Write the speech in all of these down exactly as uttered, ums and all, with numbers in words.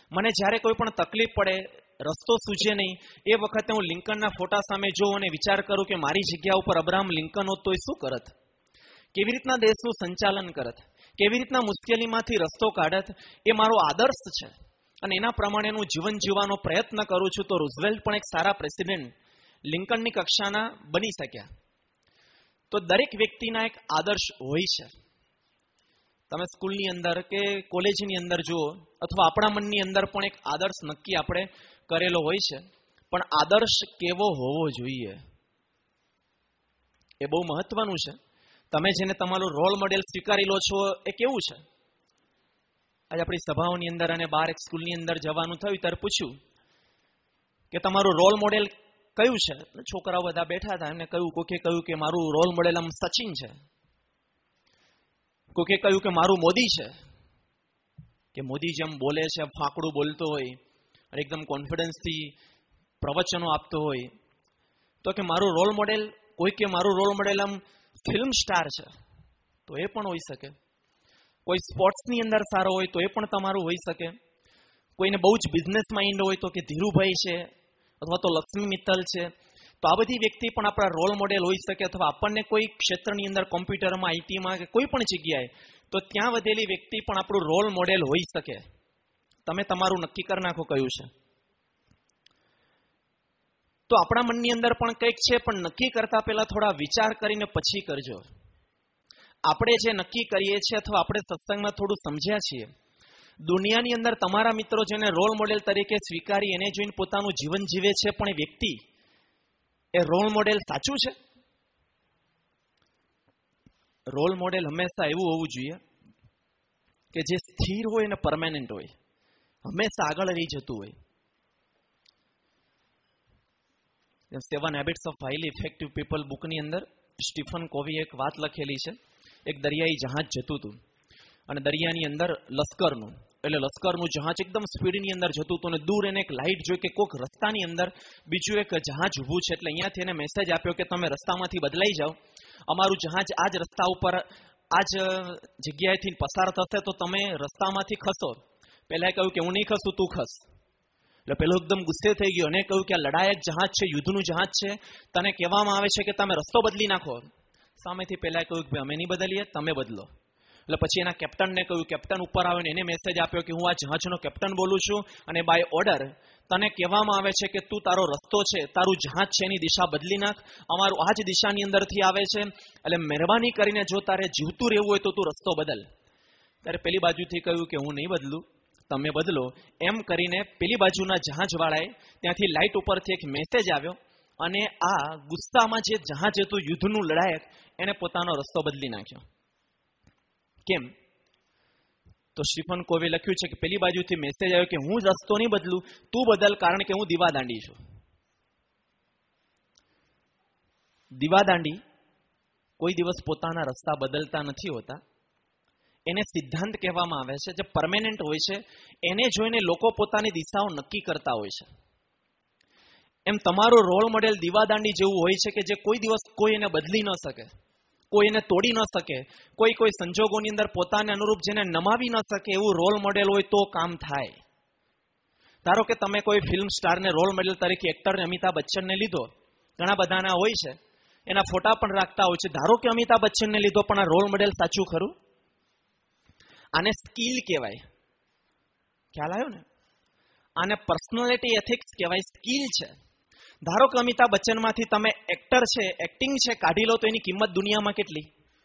મને જ્યારે કોઈ પણ તકલીફ પડે, રસ્તો સૂઝે નહીં, એ વખતે હું લિંકનના ફોટા સામે જોઉં અને વિચાર કરું કે મારી જગ્યા ઉપર અબ્રાહમ લિંકન હોત તો એ શું કરત, કેવી રીતના દેશનું સંચાલન કરત, કેવી રીતના મુશ્કેલીમાંથી રસ્તો કાઢત. એ મારો આદર્શ છે અને એના પ્રમાણેનું જીવન જીવવાનો પ્રયત્ન કરું છું. તો રૂઝવેલ્ટ પણ એક સારા પ્રેસિડેન્ટ લિંકનની કક્ષાના બની શક્યા. તો દરેક વ્યક્તિના એક આદર્શ હોય છે. તમે સ્કૂલની અંદર કે કોલેજની અંદર જુઓ અથવા આપણા મનની અંદર પણ એક આદર્શ નક્કી આપણે કરેલો હોય છે. પણ આદર્શ કેવો હોવો જોઈએ એ બહુ મહત્વનું છે. તમે જેને તમારું રોલ મોડેલ સ્વીકારી લો છો એ કેવું છે? આજે આપણી સભાઓની અંદર અને બહાર એક સ્કૂલની અંદર જવાનું થયું ત્યારે પૂછ્યું કે તમારું રોલ મોડેલ કયું છે? છોકરાઓ બધા બેઠા હતા, એમને કહ્યું, કોકે કહ્યું કે મારું રોલ મોડેલ આમ સચિન છે, કોકે કહ્યું કે મારું મોદી છે, કે મોદી જેમ બોલે છે ફાંકડું બોલતો હોય અને એકદમ કોન્ફિડન્સથી પ્રવચનો આપતો હોય. તો કે મારું રોલ મોડેલ, કોઈ કે મારું રોલ મોડેલ આમ ફિલ્મ સ્ટાર છે, તો એ પણ હોઈ શકે. કોઈ સ્પોર્ટ્સની અંદર સારો હોય તો એ પણ તમારું હોઈ શકે. કોઈને બહુ જ બિઝનેસ માઇન્ડ હોય તો કે ધીરુભાઈ છે અથવા તો લક્ષ્મી મિત્તલ છે. તો આ બધી વ્યક્તિ પણ આપણા રોલ મોડેલ હોઈ શકે. અથવા આપણને કોઈ ક્ષેત્રની અંદર કોમ્પ્યુટરમાં, આઈટીમાં કે કોઈ પણ જગ્યાએ તો ત્યાં વધેલી વ્યક્તિ પણ આપણું રોલ મોડેલ હોઈ શકે. તમે તમારું નક્કી કરી નાખો કયું છે. તો આપણા મનની અંદર પણ કંઈક છે, પણ નક્કી કરતા પહેલા થોડા વિચાર કરીને પછી કરજો. આપણે જે નક્કી કરીએ છીએ અથવા આપણે સત્સંગમાં થોડું સમજ્યા છીએ, દુનિયાની અંદર તમારા મિત્રો જેને રોલ મોડેલ તરીકે સ્વીકારી એને જોઈને પોતાનું જીવન જીવે છે, પણ એ વ્યક્તિ એ રોલ મોડેલ સાચું છે? રોલ મોડેલ હંમેશા એવું હોવું જોઈએ કે જે સ્થિર હોય અને પરમેનન્ટ હોય, હંમેશા આગળ રહી જતું હોય. સેવન habits of highly effective people બુકની અંદર સ્ટીફન કોવીએ એક વાત લખેલી છે. એક દરિયાઈ જહાજ જતું હતું અને દરિયાની અંદર લશ્કરનું એટલે લશ્કરનું જહાજ એકદમ સ્પીડની અંદર જતું હતું અને દૂર એને એક લાઇટ જોઈ કે કોઈક રસ્તાની અંદર બીજું એક જહાજ ઊભું છે. એટલે અહીંયાથી એને મેસેજ આપ્યો કે તમે રસ્તામાંથી બદલાઈ જાઓ, અમારું જહાજ આ જ રસ્તા ઉપર આ જ જગ્યાએથી પસાર થશે, તો તમે રસ્તામાંથી ખસો. પહેલા કહ્યું કે હું નહીં ખસું, તું ખસ. એટલે પેલો એકદમ ગુસ્સે થઈ ગયો અને કહ્યું કે આ લડાયક જહાજ છે, યુદ્ધનું જહાજ છે, તને કહેવામાં આવે છે કે તમે રસ્તો બદલી નાખો. સામેથી પહેલા કહ્યું કે અમે નહીં બદલીએ, તમે બદલો. એટલે પછી એના કેપ્ટનને કહ્યું, કેપ્ટન ઉપર આવીને એને મેસેજ આપ્યો કે હું આ જહાજનો કેપ્ટન બોલું છું અને બાય ઓર્ડર તને કહેવામાં આવે છે કે તું તારો રસ્તો છે, તારું જહાજ છે એની દિશા બદલી નાખ, અમારું આ જ દિશાની અંદરથી આવે છે, એટલે મહેરબાની કરીને જો તારે જીવતું રહેવું હોય તો તું રસ્તો બદલ. ત્યારે પેલી બાજુથી કહ્યું કે હું નહીં બદલું, તમે બદલો. એમ કરીને પેલી બાજુના જહાજવાળાએ ત્યાંથી લાઇટ ઉપરથી એક મેસેજ આવ્યો અને આ ગુસ્સામાં જે જહાજ હતું યુદ્ધનું લડાયક એને પોતાનો રસ્તો બદલી નાખ્યો. કેમ? તો સ્ટીફન કોવે લખ્યું છે કે પેલી બાજુથી મેસેજ આવ્યો કે હું રસ્તો નહીં બદલું, તું બદલ, કારણ કે હું દીવાદાંડી છું. દીવાદાંડી કોઈ દિવસ પોતાના રસ્તા બદલતા નથી હોતા. એને સિદ્ધાંત કહેવામાં આવે છે, જે પરમેનન્ટ હોય છે. એને જોઈને લોકો પોતાની દિશાઓ નક્કી કરતા હોય છે. એમ તમારો રોલ મોડેલ દીવાદાંડી જેવું હોય છે કે જે કોઈ દિવસ કોઈ એને બદલી ન શકે, કોઈ એને તોડી ન શકે, કોઈ કોઈ સંજોગોની અંદર પોતાને અનુરૂપ જેને નમાવી ન શકે એવું રોલ મોડેલ હોય તો કામ થાય. ધારો કે તમે કોઈ ફિલ્મ સ્ટારને રોલ મોડેલ તરીકે એક્ટરને અમિતાભ બચ્ચનને લીધો, ઘણા બધાના હોય છે, એના ફોટા પણ રાખતા હોય છે. ધારો કે અમિતાભ બચ્ચનને લીધો, પણ આ રોલ મોડેલ સાચું ખરું? આને સ્કિલ કહેવાય. ખ્યાલ આવ્યો ને? આને પર્સનાલિટી એથિક્સ કહેવાય, સ્કિલ છે. ધારો કે અમિતાભ બચ્ચનમાંથી તમે એક્ટર છે, એક્ટિંગ છે કાઢી લો, તો એની કિંમત દુનિયામાં કેટલી?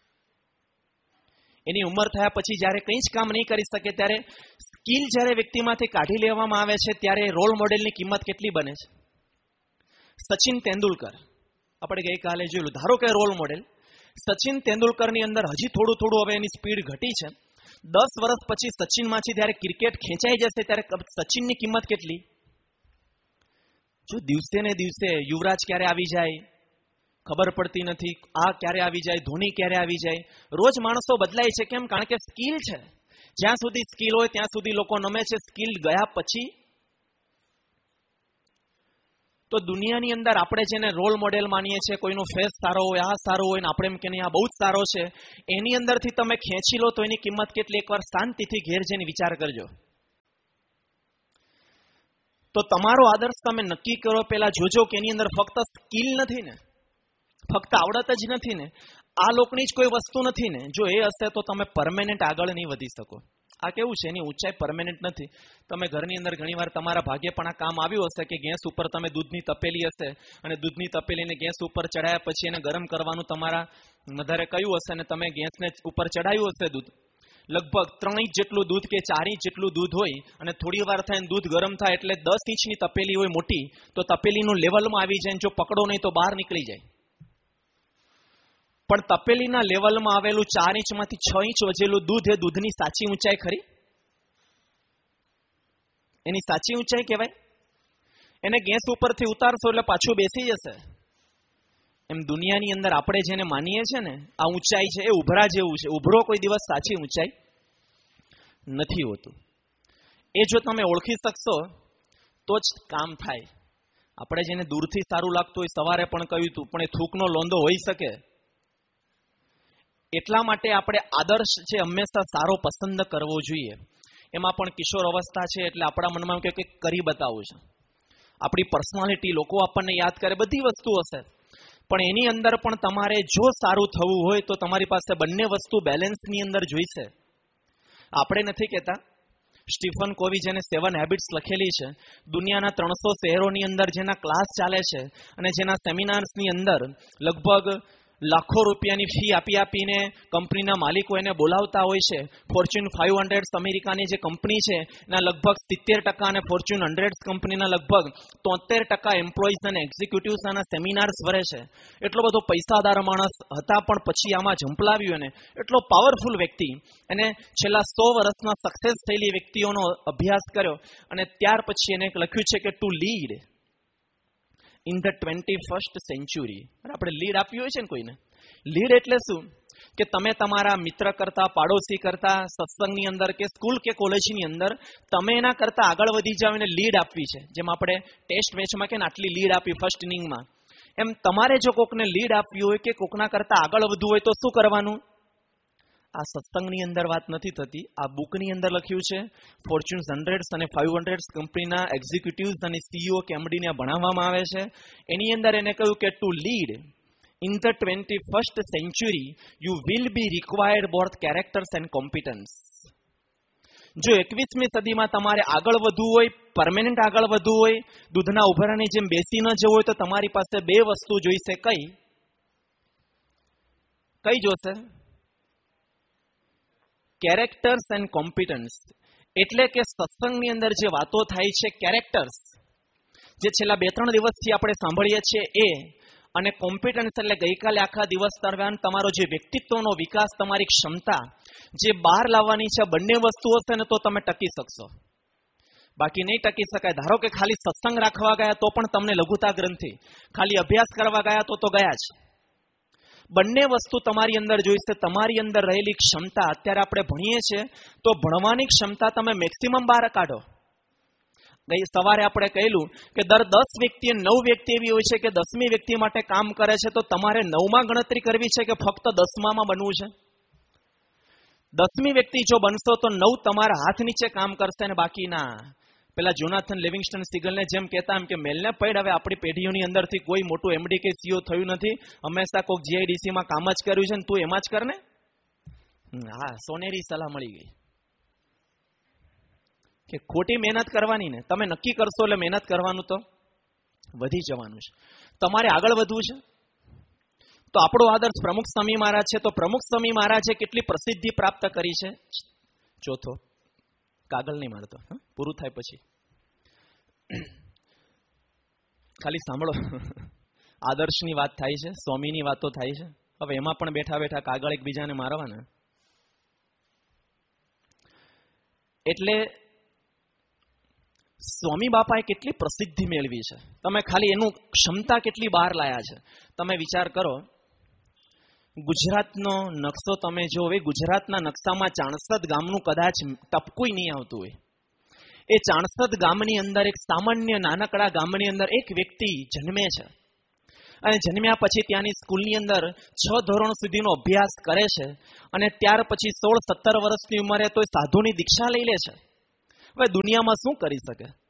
એની ઉંમર થયા પછી જ્યારે કંઈ જ કામ નહીં કરી શકે ત્યારે સ્કિલ જ્યારે વ્યક્તિમાંથી કાઢી લેવામાં આવે છે ત્યારે રોલ મોડેલની કિંમત કેટલી બને છે? સચિન તેંડુલકર આપણે ગઈકાલે જોયેલું. ધારો કે રોલ મોડેલ સચિન તેંડુલકરની અંદર હજી થોડું થોડું હવે એની સ્પીડ ઘટી છે. દસ વર્ષ પછી સચિનમાંથી જ્યારે ક્રિકેટ ખેંચાઈ જશે ત્યારે સચિનની કિંમત કેટલી? જો દિવસે ને દિવસે યુવરાજ ક્યારે આવી જાય ખબર પડતી નથી, આ ક્યારે આવી જાય, ધોની ક્યારે આવી જાય. રોજ માણસો બદલાય છે. કેમ? કારણ કે સ્કિલ છે. જ્યાં સુધી સ્કિલ હોય ત્યાં સુધી લોકો નમે છે. સ્કિલ ગયા પછી તો દુનિયાની અંદર આપણે જેને રોલ મોડેલ માનીએ છીએ, કોઈનો ફેસ સારો હોય, આ સારો હોય ને આપણે એમ કે નહીં આ બહુ જ સારો છે, એની અંદરથી તમે ખેંચી લો તો એની કિંમત કેટલી? એકવાર શાંતિથી ઘેર જઈને વિચાર કરજો. તો તમારો આદર્શ તમે નક્કી કરો પેલા જોજો કે એની અંદર ફક્ત સ્કિલ નથી ને, ફક્ત આવડત જ નથી ને, આ લોકની જ કોઈ વસ્તુ નથી ને. જો એ હશે તો તમે પરમેનન્ટ આગળ નહીં વધી શકો. આ કેવું છે, એની ઊંચાઈ પરમેનન્ટ નથી. તમે ઘરની અંદર ઘણીવાર તમારા ભાગ્યે પણ આ કામ આવ્યું હશે કે ગેસ ઉપર તમે દૂધની તપેલી હશે અને દૂધની તપેલીને ગેસ ઉપર ચડાયા પછી એને ગરમ કરવાનું તમારા વધારે કયું હશે અને તમે ગેસને ઉપર ચડાવ્યું હશે દૂધ, લગભગ ત્રણ ઇંચ જેટલું દૂધ કે ચાર ઇંચ જેટલું દૂધ હોય અને થોડી વાર થાય દૂધ ગરમ થાય એટલે દસ ઇંચની તપેલી હોય મોટી, તો તપેલીનું લેવલમાં આવી જાય, જો પકડો નહીં તો બહાર નીકળી જાય. પણ તપેલીના લેવલમાં આવેલું ચાર ઇંચમાંથી છ ઇંચ વજેલું દૂધ એ દૂધની સાચી ઊંચાઈ ખરી? એની સાચી ઊંચાઈ કહેવાય? એને ગેસ ઉપરથી ઉતારશો એટલે પાછું બેસી જશે. એમ દુનિયાની અંદર આપણે જેને માનીએ છીએ ને આ ઊંચાઈ છે એ ઉભરા જેવું છે. ઉભરો કોઈ દિવસ સાચી ઊંચાઈ નથી હોતું. એ જો તમે ઓળખી શકશો તો જ કામ થાય. આપણે જેને દૂરથી સારું લાગતું હોય, સવારે પણ કહ્યું હતું, પણ એ થૂકનો લોંદો હોઈ શકે. એટલા માટે આપણે આદર્શ છે હંમેશા સારો પસંદ કરવો જોઈએ. એમાં પણ કિશોર અવસ્થા છે એટલે આપણા મનમાં કે કંઈક કરી બતાવવું છે. આપણી પર્સનાલિટી, લોકો આપણને યાદ કરે, બધી વસ્તુ હશે, પણ એની અંદર પણ તમારે જો સારું થવું હોય તો તમારી પાસે બંને વસ્તુ બેલેન્સની અંદર જોઈશે. આપણે નથી કહેતા, સ્ટીફન કોવી જેને સેવન હેબિટ્સ લખેલી છે, દુનિયાના ત્રણસો શહેરોની અંદર જેના ક્લાસ ચાલે છે અને જેના સેમિનાર્સની અંદર લગભગ લાખો રૂપિયાની ફી આપી આપીને કંપનીના માલિકો એને બોલાવતા હોય છે. ફોર્ચ્યુન ફાઈવ હંડ્રેડ અમેરિકાની જે કંપની છે એના લગભગ સિત્તેર ટકા અને ફોર્ચ્યુન હંડ્રેડ કંપનીના લગભગ તોતેર ટકા એમ્પ્લોઈઝ અને એક્ઝિક્યુટિવ્સ આના સેમિનાર્સ ભરે છે. એટલો બધો પૈસાદાર માણસ હતા પણ પછી આમાં ઝંપલાવ્યું એને. એટલો પાવરફુલ વ્યક્તિ, એને છેલ્લા સો વર્ષના સક્સેસ થયેલી વ્યક્તિઓનો અભ્યાસ કર્યો અને ત્યાર પછી એને લખ્યું છે કે to lead in the twenty first century. આપણે લીડ આપ્યું હોય છે ને કોઈને. લીડ એટલે શું કે તમે તમારા મિત્ર કરતા, પાડોશી કરતા, સત્સંગની અંદર કે સ્કૂલ કે કોલેજની અંદર તમે એના કરતા આગળ વધી જાવ એને લીડ આપવી છે. જેમ આપણે ટેસ્ટ મેચમાં કે આટલી લીડ આપી ફર્સ્ટ ઇનિંગમાં, એમ તમારે જો કોકને લીડ આપવી હોય કે કોકના કરતા આગળ વધવું હોય તો શું કરવાનું? આ સત્સંગની અંદર વાત નથી થતી, આ બુકની અંદર લખ્યું છે. ફોર્ચ્યુન હંડ્રેડ અને ફાઈવ હંડ્રેડ કંપનીના એક્ઝિક્યુટિવ્સ અને સીઈઓ કે એમડીને ભણાવવામાં આવે છે. એની અંદર એને કહ્યું કે to lead in the twenty first century you will be required both characters and competence. જો એકવીસમી સદીમાં તમારે આગળ વધવું હોય, પરમેનન્ટ આગળ વધવું હોય, દૂધના ઉભરાની જેમ બેસી ન જવું હોય તો તમારી પાસે બે વસ્તુ જોઈશે. કઈ કઈ જોશે? Characters and competence. એટલે કે સત્સંગની અંદર જે વાતો થાય છે, કેરેક્ટર્સ જે છેલ્લા બે ત્રણ દિવસથી આપણે સાંભળીએ છીએ એ, અને કોમ્પિટન્સ એટલે ગઈકાલે આખા દિવસ દરમિયાન તમારો જે વ્યક્તિત્વનો વિકાસ, તમારી ક્ષમતા જે બહાર લાવવાની છે, બંને વસ્તુ હશે ને તો તમે ટકી શકશો. બાકી નહીં ટકી શકાય. ધારો કે ખાલી સત્સંગ રાખવા ગયા તો પણ તમને લઘુતા ગ્રંથિ, ખાલી અભ્યાસ કરવા ગયા તો તો ગયા જ. બંને વસ્તુ તમારી અંદર જોઈશે. તમારી અંદર રહેલી ક્ષમતા, અત્યારે આપણે ભણીએ છીએ તો ભણવાની ક્ષમતા તમે મેક્સિમમ બહાર કાઢો. ગઈ સવારે આપણે કહેલું કે દર દસ વ્યક્તિએ નવ વ્યક્તિ એવી હોય છે કે દસમી વ્યક્તિ માટે કામ કરે છે, તો તમારે નવમાં ગણતરી કરવી છે કે ફક્ત દસમામાં બનવું છે? દસમી વ્યક્તિ જો બનશો તો નવ તમારા હાથ નીચે કામ કરશે અને બાકી ના. પેલા જોનાથન લિવિંગસ્ટન સિગલને જેમ કહેતા એમ કે મેલને પડ, હવે આપણી પેઢીઓની અંદરથી કોઈ મોટું એમડી કે સીઓ થયું નથી, હંમેશા કોઈક જીઆઈડીસીમાં કામ જ કર્યું છે ને તું એમાં જ કર ને. હા, સોનેરી સલાહ મળી ગઈ કે ખોટી મહેનત કરવાની ને. તમે નક્કી કરશો એટલે મહેનત કરવાનું તો વધી જવાનું છે. તમારે આગળ વધવું છે તો આપણો આદર્શ પ્રમુખ સ્વામી મહારાજ છે. તો પ્રમુખ સ્વામી મહારાજે કેટલી પ્રસિદ્ધિ પ્રાપ્ત કરી છે. ચોથો કાગળ નહીં મારતો, પૂરું થાય પછી ખાલી સાંભળો. આદર્શની વાત થાય છે, સ્વામીની વાતો થાય છે. હવે એમાં પણ બેઠા બેઠા કાગળ એકબીજાને મારવાના. એટલે સ્વામી બાપાએ કેટલી પ્રસિદ્ધિ મેળવી છે. તમે ખાલી એનું ક્ષમતા કેટલી બહાર લાયા છે. તમે વિચાર કરો, ગુજરાતનો નકશો તમે જો, હવે ગુજરાતના નકશામાં ચાણસદ ગામનું કદાચ ટપકું નહીં આવતું હોય. એ ચાણસદ ગામની અંદર, એક સામાન્ય નાનકડા ગામની અંદર એક વ્યક્તિ જન્મે છે અને જન્મ્યા પછી ત્યાંની સ્કૂલની અંદર છ ધોરણ સુધીનો અભ્યાસ કરે છે અને ત્યાર પછી સોળ સત્તર વર્ષની ઉંમરે તો સાધુની દીક્ષા લઈ લે છે. હવે દુનિયામાં શું કરી શકે?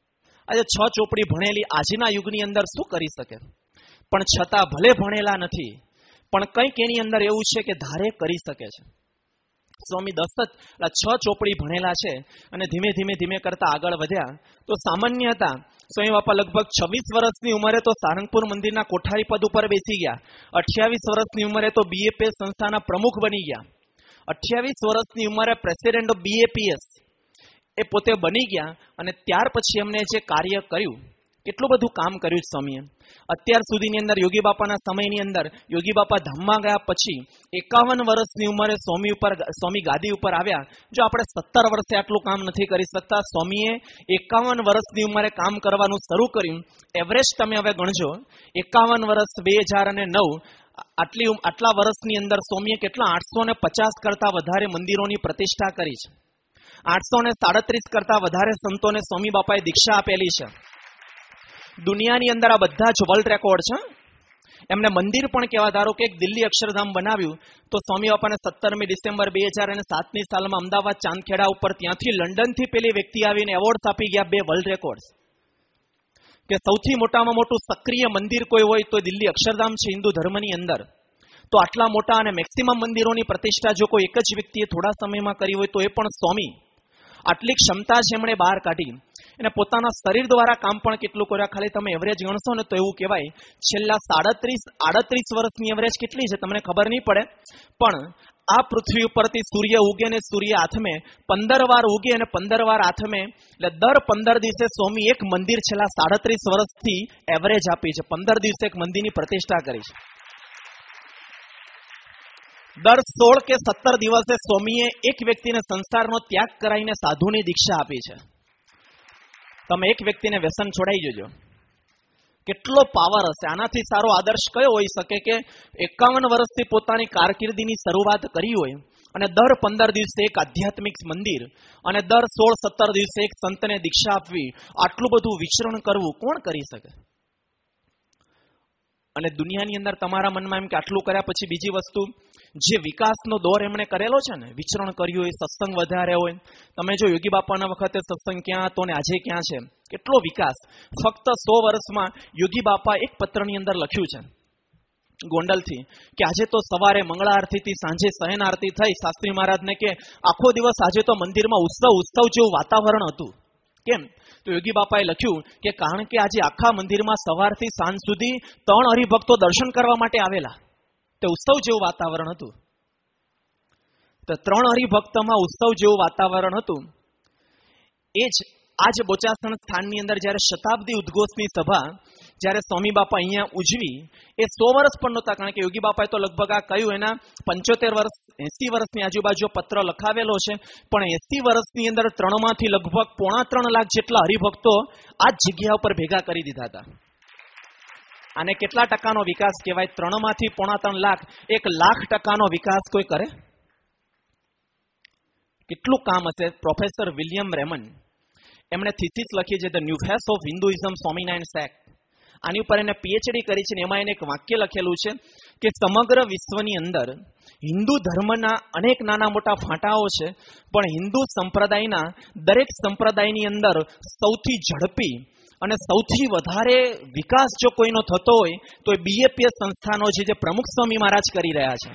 આજે છ ચોપડી ભણેલી આજના યુગની અંદર શું કરી શકે? પણ છતાં ભલે ભણેલા નથી, પણ કંઈક એની અંદર એવું છે કે ધારે કરી શકે છે. સ્વામી દસત છ ચોપડી ભણેલા છે અને ધીમે ધીમે ધીમે કરતા આગળ વધ્યા તો સામાન્ય હતા. સ્વામી બાપા લગભગ છવ્વીસ વર્ષની ઉંમરે તો સારંગપુર મંદિરના કોઠારી પદ ઉપર બેસી ગયા. અઠ્યાવીસ વર્ષની ઉંમરે તો બીએપીએસ સંસ્થાના પ્રમુખ બની ગયા. અઠ્યાવીસ વર્ષની ઉંમરે પ્રેસિડેન્ટ ઓફ બીએપીએસ એ પોતે બની ગયા. અને ત્યાર પછી એમને જે કાર્ય કર્યું, કેટલું બધું કામ કર્યું સ્વામીએ. અત્યાર સુધીની અંદર યોગી બાપાના સમયની અંદર યોગી બાપા ધામમાં ગયા પછી એકાવન વર્ષની ઉંમરે સ્વામી ઉપર સ્વામી ગાદી ઉપર આવ્યા. જો આપણે સત્તર વર્ષે આટલું કામ નથી કરી શકતા, સ્વામીએ એકાવન વર્ષની ઉંમરે કામ કરવાનું શરૂ કર્યું. એવરેજ તમે હવે ગણજો, એકાવન વર્ષ બે હજાર અને નવ આટલી આટલા વર્ષની અંદર સ્વામીએ કેટલા આઠસો ને પચાસ કરતા વધારે મંદિરોની પ્રતિષ્ઠા કરી છે. આઠસો ને સાડત્રીસ કરતા વધારે સંતોને સ્વામી બાપાએ દીક્ષા આપેલી છે. દુનિયાની અંદર આ બધા જ વર્લ્ડ રેકોર્ડ છે. એમને મંદિર પણ કહેવા. ધારો કે એક દિલ્હી અક્ષરધામ બનાવ્યું તો સ્વામી બાપાને સત્તરમી ડિસેમ્બર બે હજાર અને સાતની સાલમાં અમદાવાદ ચાંદખેડા ઉપર ત્યાંથી લંડનથી પેલી વ્યક્તિ આવીને એવોર્ડ્સ આપી ગયા, બે વર્લ્ડ રેકોર્ડ. કે સૌથી મોટામાં મોટું સક્રિય મંદિર કોઈ હોય તો દિલ્હી અક્ષરધામ છે હિન્દુ ધર્મની અંદર. તો આટલા મોટા અને મેક્સિમમ મંદિરોની પ્રતિષ્ઠા જો કોઈ એક જ વ્યક્તિએ થોડા સમયમાં કરી હોય તો એ પણ સ્વામી. આટલી ક્ષમતા જેમણે બહાર કાઢી અને પોતાના શરીર દ્વારા કામ પણ કેટલું કર્યા. ખાલી તમે એવરેજ ગણશો ને તો એવું કહેવાય છેલ્લા સાડત્રીસ આડત્રીસ વર્ષની એવરેજ કેટલી છે તમને ખબર નહીં પડે, પણ આ પૃથ્વી ઉપરથી સૂર્ય ઉગે ને સૂર્ય આથમે, પંદર વાર ઉગે અને પંદર વાર આથમે, એટલે દર પંદર દિવસે સ્વામી એક મંદિર છેલ્લા સાડત્રીસ વર્ષથી એવરેજ આપી છે. પંદર દિવસે એક મંદિરની પ્રતિષ્ઠા કરી છે. દર સોળ કે સત્તર દિવસે સ્વામીએ એક વ્યક્તિને સંસારનો ત્યાગ કરાવીને સાધુની દીક્ષા આપી છે. તમે એક વ્યક્તિને વ્યસન છોડાઈ જજો, કેટલો પાવર હશે. આનાથી સારો આદર્શ કયો હોઈ શકે કે એકાવન વર્ષથી પોતાની કારકિર્દીની શરૂઆત કરી હોય અને દર પંદર દિવસે એક આધ્યાત્મિક મંદિર અને દર સોળ સત્તર દિવસે એક સંતને દીક્ષા આપવી. આટલું બધું વિચરણ કરવું કોણ કરી શકે? અને દુનિયાની અંદર તમારા મનમાં એમ કે આટલું કર્યા પછી બીજી વસ્તુ, જે વિકાસનો દોર એમણે કરેલો છે ને, વિચરણ કર્યું હોય, સત્સંગ વધારે હોય. તમે જો યોગી બાપાના વખતે સત્સંગ ક્યાં હતો ને આજે ક્યાં છે, કેટલો વિકાસ. ફક્ત સો વર્ષમાં યોગી બાપા એક પત્રની અંદર લખ્યું છે ગોંડલથી કે આજે તો સવારે મંગળા આરતીથી સાંજે શયન આરતી થઈ. શાસ્ત્રી મહારાજને કે આખો દિવસ આજે તો મંદિરમાં ઉત્સવ ઉત્સવ જેવું વાતાવરણ હતું. કેમ? તો યોગી બાપાએ લખ્યું કે કારણ કે આજે આખા મંદિરમાં સવારથી સાંજ સુધી ત્રણ હરિભક્તો દર્શન કરવા માટે આવેલા. તે ઉત્સવ જેવું વાતાવરણ હતું. તો ત્રણ હરિભક્તમાં ઉત્સવ જેવું વાતાવરણ હતું. એ જ આજ બોચાસણ સ્થાનની અંદર જ્યારે શતાબ્દી ઉદ્ઘોષની સભા જ્યારે સ્વામી બાપા અહીંયા ઉજવી, એ સો વર્ષ પણ નહોતા. કારણ કે યોગી બાપાએ તો લગભગ આ કહ્યું એના પંચોતેર વર્ષ એસી વર્ષની આજુબાજુ પત્ર લખાવેલો છે. પણ એસી વર્ષની અંદર ત્રણમાંથી લગભગ પોણા ત્રણ લાખ જેટલા હરિભક્તો આ જ જગ્યા ઉપર ભેગા કરી દીધા હતા. આને કેટલા ટકાનો વિકાસ કહેવાય? ત્રણમાંથી પોણા ત્રણ લાખ, એક લાખ ટકાનો વિકાસ કોઈ કરે? કેટલું કામ હશે. પ્રોફેસર વિલિયમ રેમન એમણે થીસીસ લખી છે, the new face of Hinduism Swaminarayan sect. આની ઉપર એને પીએચડી કરી છે. એમાં એને એક વાક્ય લખેલું છે કે સમગ્ર વિશ્વની અંદર હિન્દુ ધર્મના અનેક નાના મોટા ફાંટાઓ છે, પણ હિન્દુ સંપ્રદાયના દરેક સંપ્રદાયની અંદર સૌથી ઝડપી અને સૌથી વધારે વિકાસ જો કોઈનો થતો હોય તો એ બીએપીએસ સંસ્થાનો છે, જે પ્રમુખ સ્વામી મહારાજ કરી રહ્યા છે.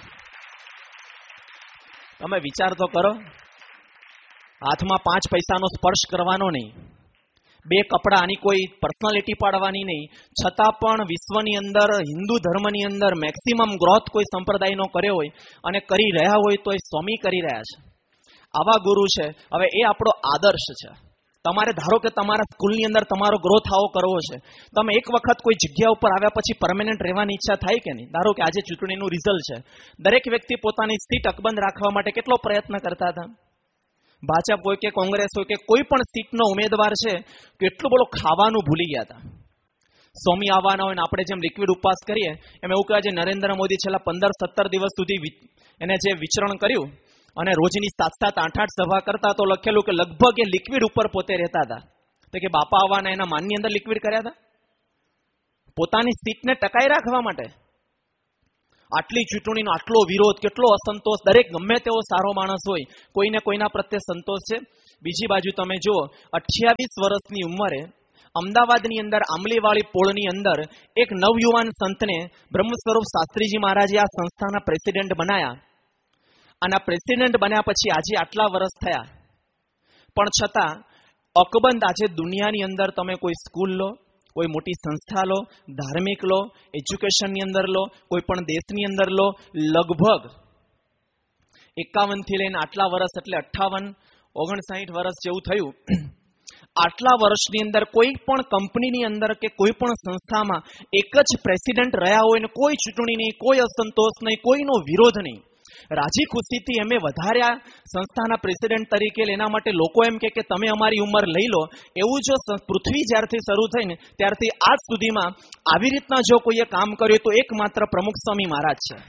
તમે વિચાર તો કરો, હાથમાં પાંચ પૈસાનો સ્પર્શ કરવાનો નહીં, બે કપડા, આની કોઈ પર્સનાલિટી પાડવાની નહીં, છતાં પણ વિશ્વની અંદર હિન્દુ ધર્મની અંદર મેક્સિમમ ગ્રોથ કોઈ સંપ્રદાયનો કર્યો હોય અને કરી રહ્યા હોય તો એ સ્વામી કરી રહ્યા છે. આવા ગુરુ છે. હવે એ આપણો આદર્શ છે. તમારે ધારો કે તમારા સ્કૂલની અંદર તમારો ગ્રોથ આવો કરવો છે, તમે એક વખત કોઈ જગ્યા ઉપર આવ્યા પછી પરમેનન્ટ રહેવાની ઈચ્છા થાય કે નહીં? ધારો કે આજે ચૂંટણીનું રિઝલ્ટ છે, દરેક વ્યક્તિ પોતાની સીટ અકબંધ રાખવા માટે કેટલો પ્રયત્ન કરતા હતા. ભાજપ હોય કે કોંગ્રેસ હોય કે કોઈ પણ સીટનો ઉમેદવાર છે, કેટલું બધું ખાવાનું ભૂલી ગયા હતા. સ્વામી આવવાના હોય ને આપણે જેમ લિક્વિડ ઉપવાસ કરીએ એમ એવું કહે છે નરેન્દ્ર મોદી છેલ્લા પંદર સત્તર દિવસ સુધી એને જે વિચરણ કર્યું અને રોજની સાત સાત આઠ આઠ સભા કરતા, તો લખેલું કે લગભગ એ લિક્વિડ ઉપર પોતે રહેતા હતા. તો કે બાપા આવવાના એના માનની અંદર લિક્વિડ કર્યા હતા પોતાની સીટને ટકાઈ રાખવા માટે. આટલી ચૂંટણીનો આટલો વિરોધ, કેટલો અસંતોષ. દરેક ગમે તેવો સારો માણસ હોય, કોઈને કોઈના પ્રત્યે સંતોષ છે. બીજી બાજુ તમે જુઓ, અઠ્યાવીસ વર્ષની ઉંમરે અમદાવાદની અંદર આંબલીવાળી પોળની અંદર એક નવયુવાન સંતને બ્રહ્મ સ્વરૂપ શાસ્ત્રીજી મહારાજે આ સંસ્થાના પ્રેસિડેન્ટ બનાયા. અને આ પ્રેસિડેન્ટ બન્યા પછી આજે આટલા વર્ષ થયા, પણ છતાં અકબંધ આજે દુનિયાની અંદર તમે કોઈ સ્કૂલ લો, કોઈ મોટી સંસ્થા લો, ધાર્મિક લો, એજ્યુકેશનની અંદર લો, કોઈ પણ દેશની અંદર લો, લગભગ એકાવન થી લઈને આટલા વર્ષ એટલે અઠ્ઠાવન ઓગણસાઠ વર્ષ જેવું થયું. આટલા વર્ષની અંદર કોઈ પણ કંપનીની અંદર કે કોઈ પણ સંસ્થામાં એક જ પ્રેસિડેન્ટ રહ્યા હોય ને કોઈ ચૂંટણી નહીં, કોઈ અસંતોષ નહીં, કોઈનો વિરોધ નહીં, રાજી ખુશીથી એમે વધાર્યા સંસ્થાના પ્રેસિડેન્ટ તરીકે. એના માટે લોકો એમ કે તમે અમારી ઉંમર લઈ લો. એવું જો પૃથ્વી જ્યારથી શરૂ થઈને ત્યારથી આજ સુધીમાં આવી રીતના જો કોઈએ કામ કર્યું તો એકમાત્ર પ્રમુખ સ્વામી મહારાજ છે.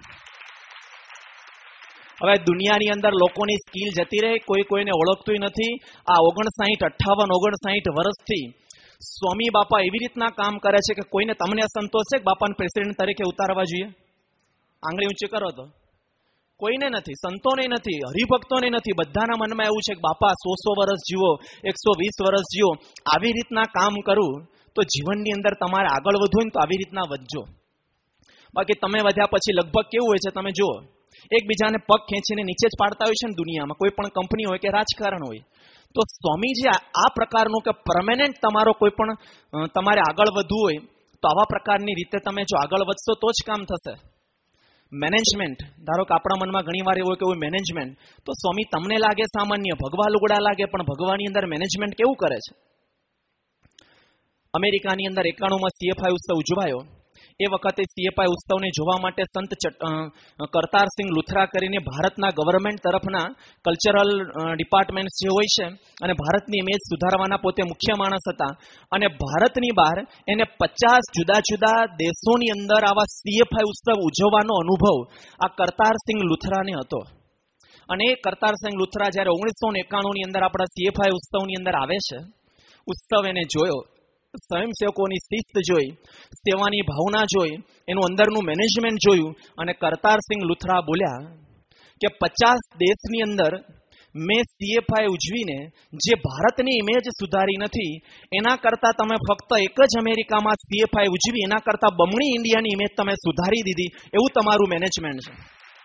હવે દુનિયાની અંદર લોકોની સ્કિલ જતી રહે, કોઈ કોઈને ઓળખતું નથી. આ ઓગણસાઠ અઠ્ઠાવન ઓગણસાઠ વર્ષથી સ્વામી બાપા એવી રીતના કામ કરે છે કે કોઈને તમને સંતોષ છે કે બાપાને પ્રેસિડેન્ટ તરીકે ઉતારવા જોઈએ? આંગળી ઊંચી કરો તો કોઈને નથી, સંતોને નથી, હરિભક્તોને નથી. બધાના મનમાં એવું છે કે બાપા સો સો વર્ષ જીવો, એકસો વીસ વર્ષ જીવો. આવી રીતના કામ કરું તો જીવનની અંદર તમારે આગળ વધવું ને તો આવી રીતના વધજો. બાકી તમે વધ્યા પછી લગભગ કેવું હોય છે તમે જુઓ, એકબીજાને પગ ખેંચીને નીચે જ પાડતા હોય છે ને દુનિયામાં, કોઈ પણ કંપની હોય કે રાજકારણ હોય. તો સ્વામીજી આ પ્રકારનું કે પરમેનન્ટ તમારો કોઈ પણ તમારે આગળ વધવું હોય તો આવા પ્રકારની રીતે તમે જો આગળ વધશો તો જ કામ થશે. મેનેજમેન્ટ, ધારો કે આપણા મનમાં ઘણી વાર એવું હોય કે હોય મેનેજમેન્ટ, તો સ્વામી તમને લાગે સામાન્ય, ભગવા લુગડા લાગે, પણ ભગવાની અંદર મેનેજમેન્ટ કેવું કરે છે. અમેરિકાની અંદર એકાણુંમાં સીએફઆઈ ઉત્સવ ઉજવાયો. એ વખતે સીએફઆઈ ઉત્સવને જોવા માટે સંત કરતારસિંહ લુથરા કરીને ભારતના ગવર્મેન્ટ તરફના કલ્ચરલ ડિપાર્ટમેન્ટ જે હોય છે અને ભારતની ઇમેજ સુધારવાના પોતે મુખ્ય માણસ હતા. અને ભારતની બહાર એને પચાસ જુદા જુદા દેશોની અંદર આવા સીએફઆઈ ઉત્સવ ઉજવવાનો અનુભવ આ કરતારસિંહ લુથરાને હતો. અને એ કરતારસિંહ લુથરા જ્યારે ઓગણીસો ને એકાણું ની અંદર આપણા સીએફઆઈ ઉત્સવની અંદર આવે છે, ઉત્સવ એને જોયો, સ્વયંસેવકોની શિસ્ત જોઈ, સેવાની ભાવના જોઈ, એનું અંદરનું મેનેજમેન્ટ જોયું. અને કરતારસિંહ લુથરા બોલ્યા કે પચાસ દેશની અંદર મેં સીએફઆઈ ઉજવીને જે ભારતની ઇમેજ સુધારી નથી, એના કરતાં તમે ફક્ત એક જ અમેરિકામાં સીએફઆઈ ઉજવી એના કરતાં બમણી ઇન્ડિયાની ઇમેજ તમે સુધારી દીધી, એવું તમારું મેનેજમેન્ટ છે.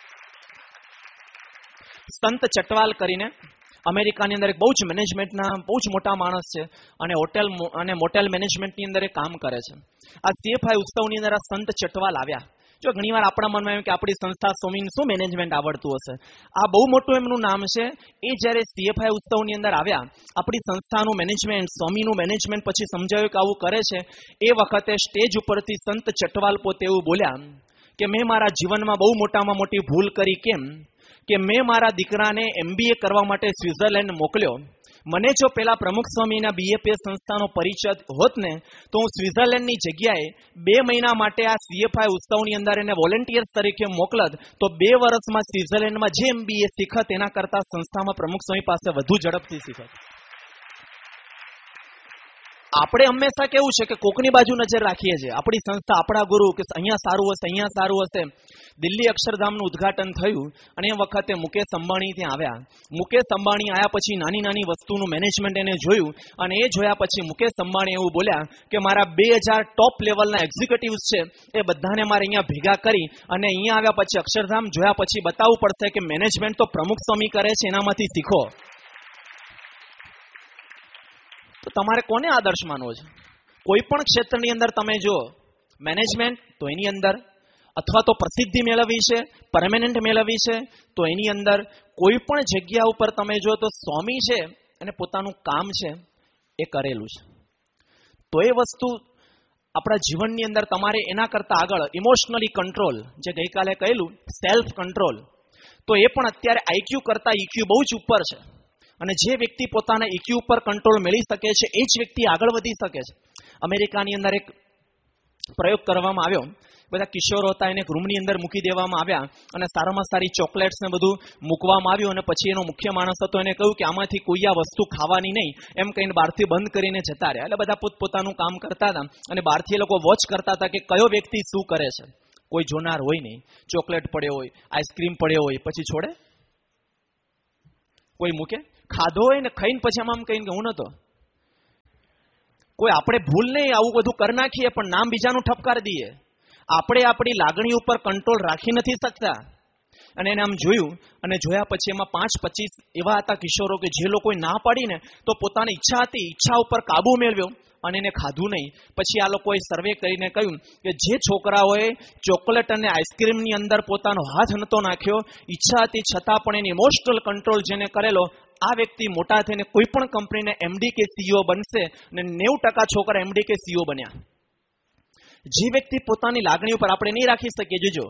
સંત ચટવાલ કરીને અમેરિકાની અંદર એક બહુ જ મેનેજમેન્ટના બહુ જ મોટા માણસ છે અને હોટેલ અને મોટેલ મેનેજમેન્ટની અંદર એ કામ કરે છે. આ સીએફઆઈ ઉત્સવની અંદર આ સંત ચટવાલ આવ્યા. જો ઘણીવાર આપણા મનમાં એમ કે આપણી સંસ્થા સ્વામીને શું મેનેજમેન્ટ આવડતું હશે, આ બહુ મોટું એમનું નામ છે. એ જ્યારે સીએફઆઈ ઉત્સવની અંદર આવ્યા, આપણી સંસ્થાનું મેનેજમેન્ટ, સ્વામીનું મેનેજમેન્ટ પછી સમજાયું કે આવું કરે છે. એ વખતે સ્ટેજ ઉપરથી સંત ચટવાલ પોતે એવું બોલ્યા કે મેં મારા જીવનમાં બહુ મોટામાં મોટી ભૂલ કરી. કેમ કે મેં મારા દીકરાને એમબીએ કરવા માટે સ્વિટ્ઝરલેન્ડ મોકલ્યો. મને જો પેલા પ્રમુખ સ્વામીના બીએપીએસ સંસ્થાનો પરિચય હોત ને તો હું સ્વિટ્ઝરલેન્ડની જગ્યાએ બે મહિના માટે આ સીએફઆઈ ઉત્સવની અંદર એને વોલેન્ટિયર્સ તરીકે મોકલત તો બે વર્ષમાં સ્વિટ્ઝરલેન્ડમાં જે એમબીએ શીખત એના કરતાં સંસ્થામાં પ્રમુખ સ્વામી પાસે વધુ ઝડપથી શીખત. આપણે હંમેશા કેવું છે કે કોકની બાજુ નજર રાખીએ છીએ. આપણી સંસ્થા, આપણા ગુરુ કે અહીંયા સારું હશે, અહીંયા સારું હશે. દિલ્હી અક્ષરધામનું ઉદ્ઘાટન થયું અને એ વખતે મુકેશ અંબાણી ત્યાં આવ્યા. મુકેશ અંબાણી આવ્યા પછી નાની નાની વસ્તુનું મેનેજમેન્ટ એને જોયું અને એ જોયા પછી મુકેશ અંબાણી એવું બોલ્યા કે મારા બે હજાર ટોપ લેવલના એક્ઝિક્યુટિવ્સ છે એ બધાને મારે અહીંયા ભેગા કરી અને અહીંયા આવ્યા પછી અક્ષરધામ જોયા પછી બતાવવું પડશે કે મેનેજમેન્ટ તો પ્રમુખ સ્વામી કરે છે, એનામાંથી શીખો. તો તમારે કોને આદર્શ માનવો છે? કોઈ પણ ક્ષેત્રની અંદર તમે જો મેનેજમેન્ટ તો એની અંદર, અથવા તો પ્રસિદ્ધિ મેળવવી છે, પરમેનન્ટ મેળવવી છે તો એની અંદર, કોઈ પણ જગ્યા ઉપર તમે જો તો સ્વામી છે અને પોતાનું કામ છે એ કરેલું છે. તો એ વસ્તુ આપણા જીવનની અંદર તમારે એના કરતાં આગળ ઇમોશનલી કંટ્રોલ, જે ગઈકાલે કહેલું સેલ્ફ કંટ્રોલ, તો એ પણ અત્યારે આઈક્યુ કરતાં ઈક્યુ બહુ જ ઉપર છે. અને જે વ્યક્તિ પોતાના ઈક્યુ ઉપર કંટ્રોલ મેળવી શકે છે એ જ વ્યક્તિ આગળ વધી શકે છે. અમેરિકાની અંદર એક પ્રયોગ કરવામાં આવ્યો. બધા કિશોરો હતા, એને એક રૂમની અંદર મૂકી દેવામાં આવ્યા અને સારામાં સારી ચોકલેટ્સ ને બધું મૂકવામાં આવ્યું. અને પછી એનો મુખ્ય માણસ હતો, એને કહ્યું કે આમાંથી કોઈ આ વસ્તુ ખાવાની નહીં, એમ કહીને બહારથી બંધ કરીને જતા રહ્યા. એટલે બધા પોતપોતાનું કામ કરતા હતા અને બહારથી એ લોકો વોચ કરતા હતા કે કયો વ્યક્તિ શું કરે છે. કોઈ જોનાર હોય નહીં. ચોકલેટ પડ્યો હોય, આઈસ્ક્રીમ પડ્યો હોય, પછી છોડે? કોઈ મૂકે? ખાધો હોય ને ખાઈને પછી આમ કહીને કે હું નતો. કોઈ આપણે ભૂલ નહીં આવું બધું કરી નાખીએ પણ નામ બીજાનું ઠપકારી દઈએ. આપણે આપણી લાગણી ઉપર કંટ્રોલ રાખી નથી શકતા. અને એને આમ જોયું અને જોયા પછી એમાં પાંચ પચીસ એવા હતા કિશોરો કે જે લોકોએ ના પાડીને તો પોતાની ઈચ્છા હતી, ઈચ્છા ઉપર કાબુ મેળવ્યો અને એને ખાધું નહીં. પછી આ લોકોએ સર્વે કરીને કહ્યું કે જે છોકરાઓએ ચોકલેટ અને આઈસ્ક્રીમની અંદર પોતાનો હાથ નતો નાખ્યો, ઈચ્છા હતી છતાં પણ એની ઇમોશનલ કંટ્રોલ જેને કરેલો, આ વ્યક્તિ મોટા થઈને કોઈ પણ કંપનીને એમડી કે સીઈઓ બનશે અને નેવું ટકા છોકરા એમડી કે સીઈઓ બન્યા. જે વ્યક્તિ પોતાની લાગણી ઉપર આપણે નહીં રાખી શકીએ. જોજો,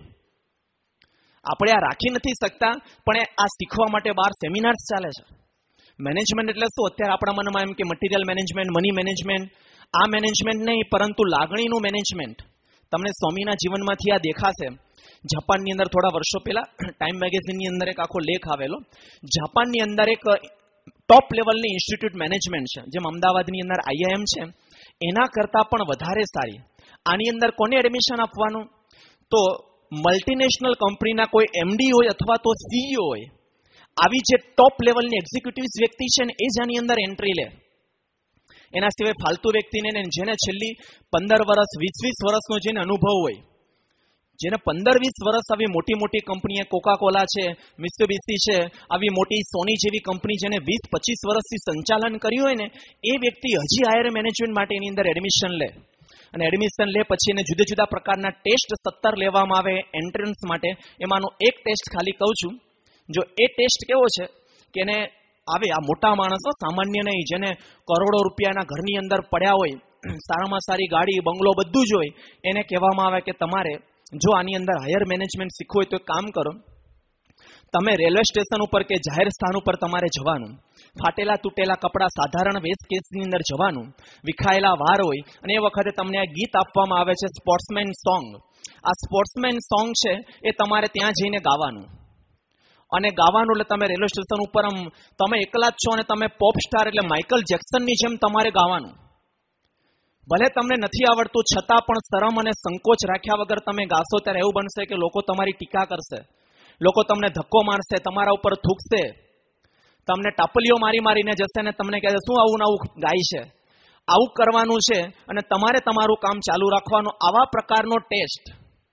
આપણે આ રાખી નથી શકતા, પણ આ શીખવા માટે બહાર સેમિનાર્સ ચાલે છે. મેનેજમેન્ટ એટલે શું? અત્યારે આપણા મનમાં એમ કે મટીરિયલ મેનેજમેન્ટ, મની મેનેજમેન્ટ, આ મેનેજમેન્ટ નહીં, પરંતુ લાગણીનું મેનેજમેન્ટ. તમને સ્વામીના જીવનમાંથી આ દેખાશે. જાપાનની અંદર થોડા વર્ષો પહેલા ટાઈમ મેગેઝિનની અંદર એક આખો લેખ આવેલો. જાપાનની અંદર એક ટોપ લેવલની ઇન્સ્ટિટ્યૂટ મેનેજમેન્ટ છે, જેમ અમદાવાદની અંદર આઈઆઈએમ છે, એના કરતાં પણ વધારે સારી. આની અંદર કોને એડમિશન આપવાનું? તો મલ્ટીનેશનલ કંપનીના કોઈ એમડી હોય અથવા તો સીઈઓ હોય, આવી જે ટોપ લેવલની એક્ઝિક્યુટિવ વ્યક્તિ છે ને એ જ આની અંદર એન્ટ્રી લે. એના સિવાય ફાલતુ વ્યક્તિને, જેને છેલ્લી પંદર વર્ષ વીસ વીસ વર્ષનો જેને અનુભવ હોય, જેને પંદર વીસ વર્ષ આવી મોટી મોટી કંપનીએ, કોકા કોલા છે, મિત્સુબિશી છે, આવી મોટી સોની જેવી કંપની જેને વીસ પચીસ વર્ષથી સંચાલન કર્યું હોય ને, એ વ્યક્તિ હજી હાયર મેનેજમેન્ટ માટે એની અંદર એડમિશન લે. અને એડમિશન લે પછી એને જુદા જુદા પ્રકારના ટેસ્ટ સત્તર લેવામાં આવે એન્ટ્રન્સ માટે. એમાંનો એક ટેસ્ટ ખાલી કહું છું. જો એ ટેસ્ટ કેવો છે કે એને આવે આ મોટા માણસો, સામાન્ય નહીં, જેને કરોડો રૂપિયાના ઘરની અંદર પડ્યા હોય, સારામાં સારી ગાડી, બંગલો બધું જ હોય, એને કહેવામાં આવે કે તમારે જો આની અંદર હાયર મેનેજમેન્ટ શીખવું હોય તો એક કામ કરો, તમે રેલવે સ્ટેશન ઉપર કે જાહેર સ્થાન ઉપર તમારે જવાનું, ફાટેલા તૂટેલા કપડાં, સાધારણ વેશ કેસની અંદર જવાનું, વિખાયેલા વાર હોય, અને એ વખતે તમને આ ગીત આપવામાં આવે છે સ્પોર્ટ્સમેન સોંગ. આ સ્પોર્ટ્સમેન સોંગ છે એ તમારે ત્યાં જઈને ગાવાનું. અને ગાવાનું એટલે તમે રેલવે સ્ટેશન ઉપર આમ તમે એકલા જ છો અને તમે પોપ સ્ટાર એટલે માઇકલ જેક્સનની જેમ તમારે ગાવાનું. ભલે તમને નથી આવડતું છતાં પણ શરમ અને સંકોચ રાખ્યા વગર તમે ગાશો ત્યારે એવું બનશે કે લોકો તમારી ટીકા કરશે, લોકો તમને ધક્કો મારશે, તમારા ઉપર થૂકશે, તમને ટાપલીઓ મારી મારીને જશે ને તમને કહેશે શું આવું આવું ગાય છે. આવું કરવાનું છે અને તમારે તમારું કામ ચાલુ રાખવાનું. આવા પ્રકારનો ટેસ્ટ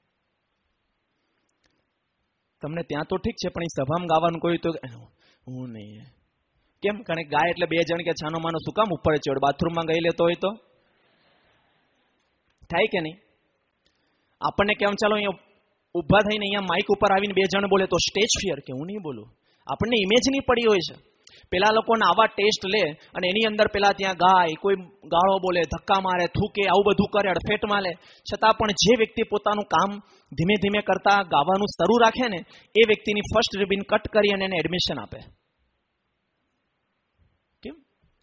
તમને ત્યાં તો ઠીક છે, પણ એ સભામાં ગાવાનું કોઈ તો હું નહીં. કેમ? કારણ કે ગાય એટલે બે જણ કે છાનો માનો શું કામ ઉપર ચડ, બાથરૂમમાં ગઈ લેતો હોય તો થાય કે નહીં? આપણને કેમ ચાલો અહીંયા ઉભા થઈને અહીંયા માઇક ઉપર આવીને બે જણ બોલે તો સ્ટેજ ફિયર કે હું નહીં બોલું. આપણને ઇમેજ નહીં પડી હોય છે. પેલા લોકોને આવા ટેસ્ટ લે અને એની અંદર પેલા ત્યાં ગાય, કોઈ ગાળો બોલે, ધક્કા મારે, થૂકે, આવું બધું કરે, અડફેટમાં લે, છતાં પણ જે વ્યક્તિ પોતાનું કામ ધીમે ધીમે કરતા ગાવાનું શરૂ રાખે ને એ વ્યક્તિની ફર્સ્ટ રિબિન કટ કરી અને એને એડમિશન આપે. કેમ?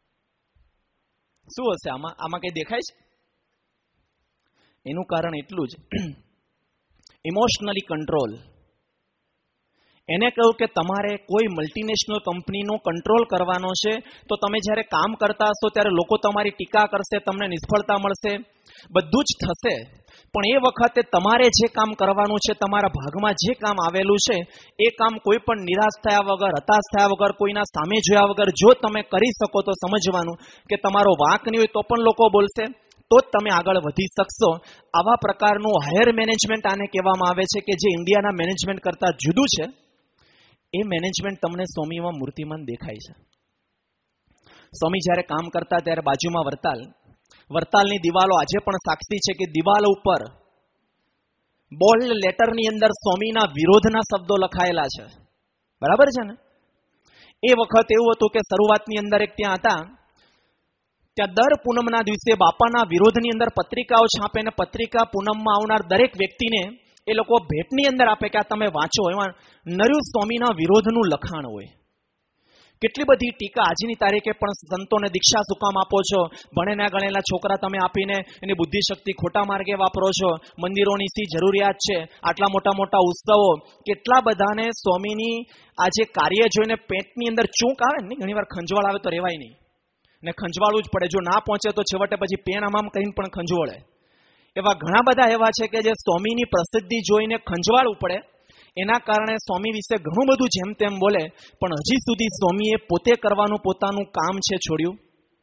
શું હશે આમાં? આમાં કઈ દેખાય છે? એનું કારણ એટલું જ, ઇમોશનલી કંટ્રોલ. એને કહ્યું કે તમારે કોઈ મલ્ટીનેશનલ કંપનીનો કંટ્રોલ કરવાનો છે, તો તમે જ્યારે કામ કરતા હશો ત્યારે લોકો તમારી ટીકા કરશે, તમને નિષ્ફળતા મળશે, બધું જ થશે. પણ એ વખતે તમારે જે કામ કરવાનું છે, તમારા ભાગમાં જે કામ આવેલું છે, એ કામ કોઈ પણ નિરાશ થયા વગર, હતાશ થયા વગર, કોઈના સામે જોયા વગર જો તમે કરી શકો તો સમજવાનું કે તમારો વાંક નહીં હોય તો પણ લોકો બોલશે, તો જ તમે આગળ વધી શકશો. આવા પ્રકારનું હાયર મેનેજમેન્ટ આને કહેવામાં આવે છે કે જે ઇન્ડિયાના મેનેજમેન્ટ કરતાં જુદું છે. એ મેનેજમેન્ટ તમને સ્વામીમાં મૂર્તિમાન દેખાય છે. સ્વામી જ્યારે કામ કરતા ત્યારે બાજુમાં વરતાલ, વરતાલની દિવાલો આજે પણ સાક્ષી છે કે દિવાલો ઉપર બોલ્ડ લેટરની અંદર સ્વામીના વિરોધના શબ્દો લખાયેલા છે. બરાબર છે ને? એ વખત એવું હતું કે શરૂઆતની અંદર એક ત્યાં હતા, ત્યાં દર પૂનમના દિવસે બાપાના વિરોધની અંદર પત્રિકાઓ છાપે અને પત્રિકા પૂનમમાં આવનાર દરેક વ્યક્તિને એ લોકો ભેટની અંદર આપે કે આ તમે વાંચો. એમાં નર્યુ સ્વામીના વિરોધનું લખાણ હોય. કેટલી બધી ટીકા. આજની તારીખે પણ સંતોને દીક્ષા શું કામ આપો છો? ભણેલા ગણેલા છોકરા તમે આપીને એની બુદ્ધિશક્તિ ખોટા માર્ગે વાપરો છો. મંદિરોની શી જરૂરિયાત છે? આટલા મોટા મોટા ઉત્સવો. કેટલા બધાને સ્વામીની આ જે કાર્ય જોઈને પેટની અંદર ચૂંક આવે ને, ઘણી વાર ખંજવાળ આવે તો રહેવાય નહીં ને ખંજવાળવું જ પડે. જો ના પહોંચે તો છેવટે પછી પેન આમ કહીને પણ ખંજવાળે. એવા ઘણા બધા એવા છે કે જે સ્વામીની પ્રસિદ્ધિ જોઈને ખંજવાળવું પડે. એના કારણે સ્વામી વિશે ઘણું બધું જેમ તેમ બોલે, પણ હજી સુધી સ્વામીએ પોતે કરવાનું પોતાનું કામ છે છોડ્યું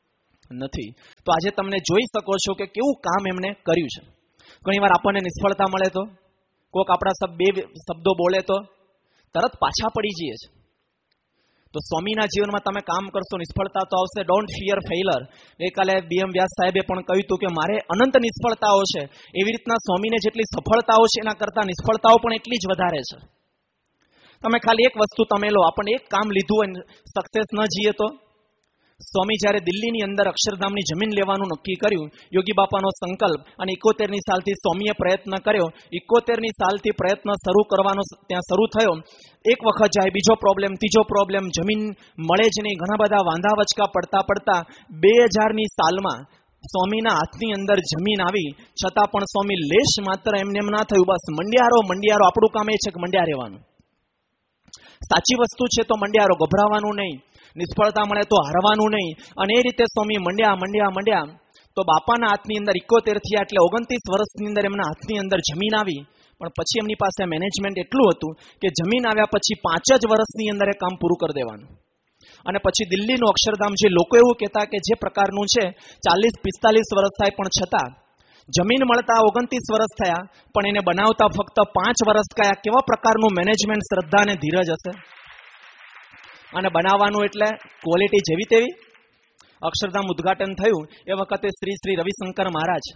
નથી. તો આજે તમને જોઈ શકો છો કે કેવું કામ એમણે કર્યું છે. ઘણીવાર આપણને નિષ્ફળતા મળે તો, કોઈક આપણા શબ્દ બે શબ્દો બોલે તો તરત પાછા પડી જઈએ છે. તો સ્વામીના જીવનમાં તમે કામ કરશો, નિષ્ફળતા તો આવશે. Don't fear failure. ગઈકાલે બીએમ વ્યાસ સાહેબે પણ કહ્યું હતું કે મારે અનંત નિષ્ફળતાઓ છે, એવી રીતના સ્વામીને જેટલી સફળતાઓ છે એના કરતાં નિષ્ફળતાઓ પણ એટલી જ વધારે છે. તમે ખાલી એક વસ્તુ તમે લો, આપણને એક કામ લીધું હોય સક્સેસ ન જઈએ તો. સ્વામી જ્યારે દિલ્હીની અંદર અક્ષરધામની જમીન લેવાનું નક્કી કર્યું, યોગી બાપાનો સંકલ્પ, અને ઇકોતેરની સાલથી સ્વામીએ પ્રયત્ન કર્યો. ઇકોતેરની સાલથી પ્રયત્ન શરૂ કરવાનો ત્યાં શરૂ થયો. એક વખત જાય, બીજો પ્રોબ્લેમ, ત્રીજો પ્રોબ્લેમ, જમીન મળે જ નહીં. ઘણા બધા વાંધા વચકા પડતા પડતા બે હજારની સાલમાં સ્વામીના હાથની અંદર જમીન આવી. છતાં પણ સ્વામી લેશ માત્ર એમને એમ ના થયું, બસ મંડ્યારો મંડ્યારો. આપણું કામ એ છે કે મંડ્યા રહેવાનું. સાચી વસ્તુ છે તો મંડ્યારો, ગભરાવાનું નહીં. નિષ્ફળતા મળે તો હારવાનું નહીં. અને એ રીતે સ્વામી મંડ્યા મંડ્યા મંડ્યા તો બાપાના હાથની અંદર ઇકોતેર થયા એટલે ઓગણત્રીસ વર્ષની અંદર એમના હાથની અંદર જમીન આવી. પણ પછી એમની પાસે મેનેજમેન્ટ એટલું હતું કે જમીન આવ્યા પછી પાંચ જ વર્ષની અંદર એ કામ પૂરું કરી દેવાનું. અને પછી દિલ્હીનું અક્ષરધામ, જે લોકો એવું કહેતા કે જે પ્રકારનું છે, ચાલીસ પિસ્તાલીસ વર્ષ થાય પણ છતાં જમીન મળતા ઓગણત્રીસ વર્ષ થયા, પણ એને બનાવતા ફક્ત પાંચ વર્ષ કયા. કેવા પ્રકારનું મેનેજમેન્ટ, શ્રદ્ધા અને ધીરજ હશે. અને બનાવવાનું એટલે ક્વોલિટી જેવી તેવી. અક્ષરધામ ઉદ્ઘાટન થયું એ વખતે શ્રી શ્રી રવિશંકર મહારાજ,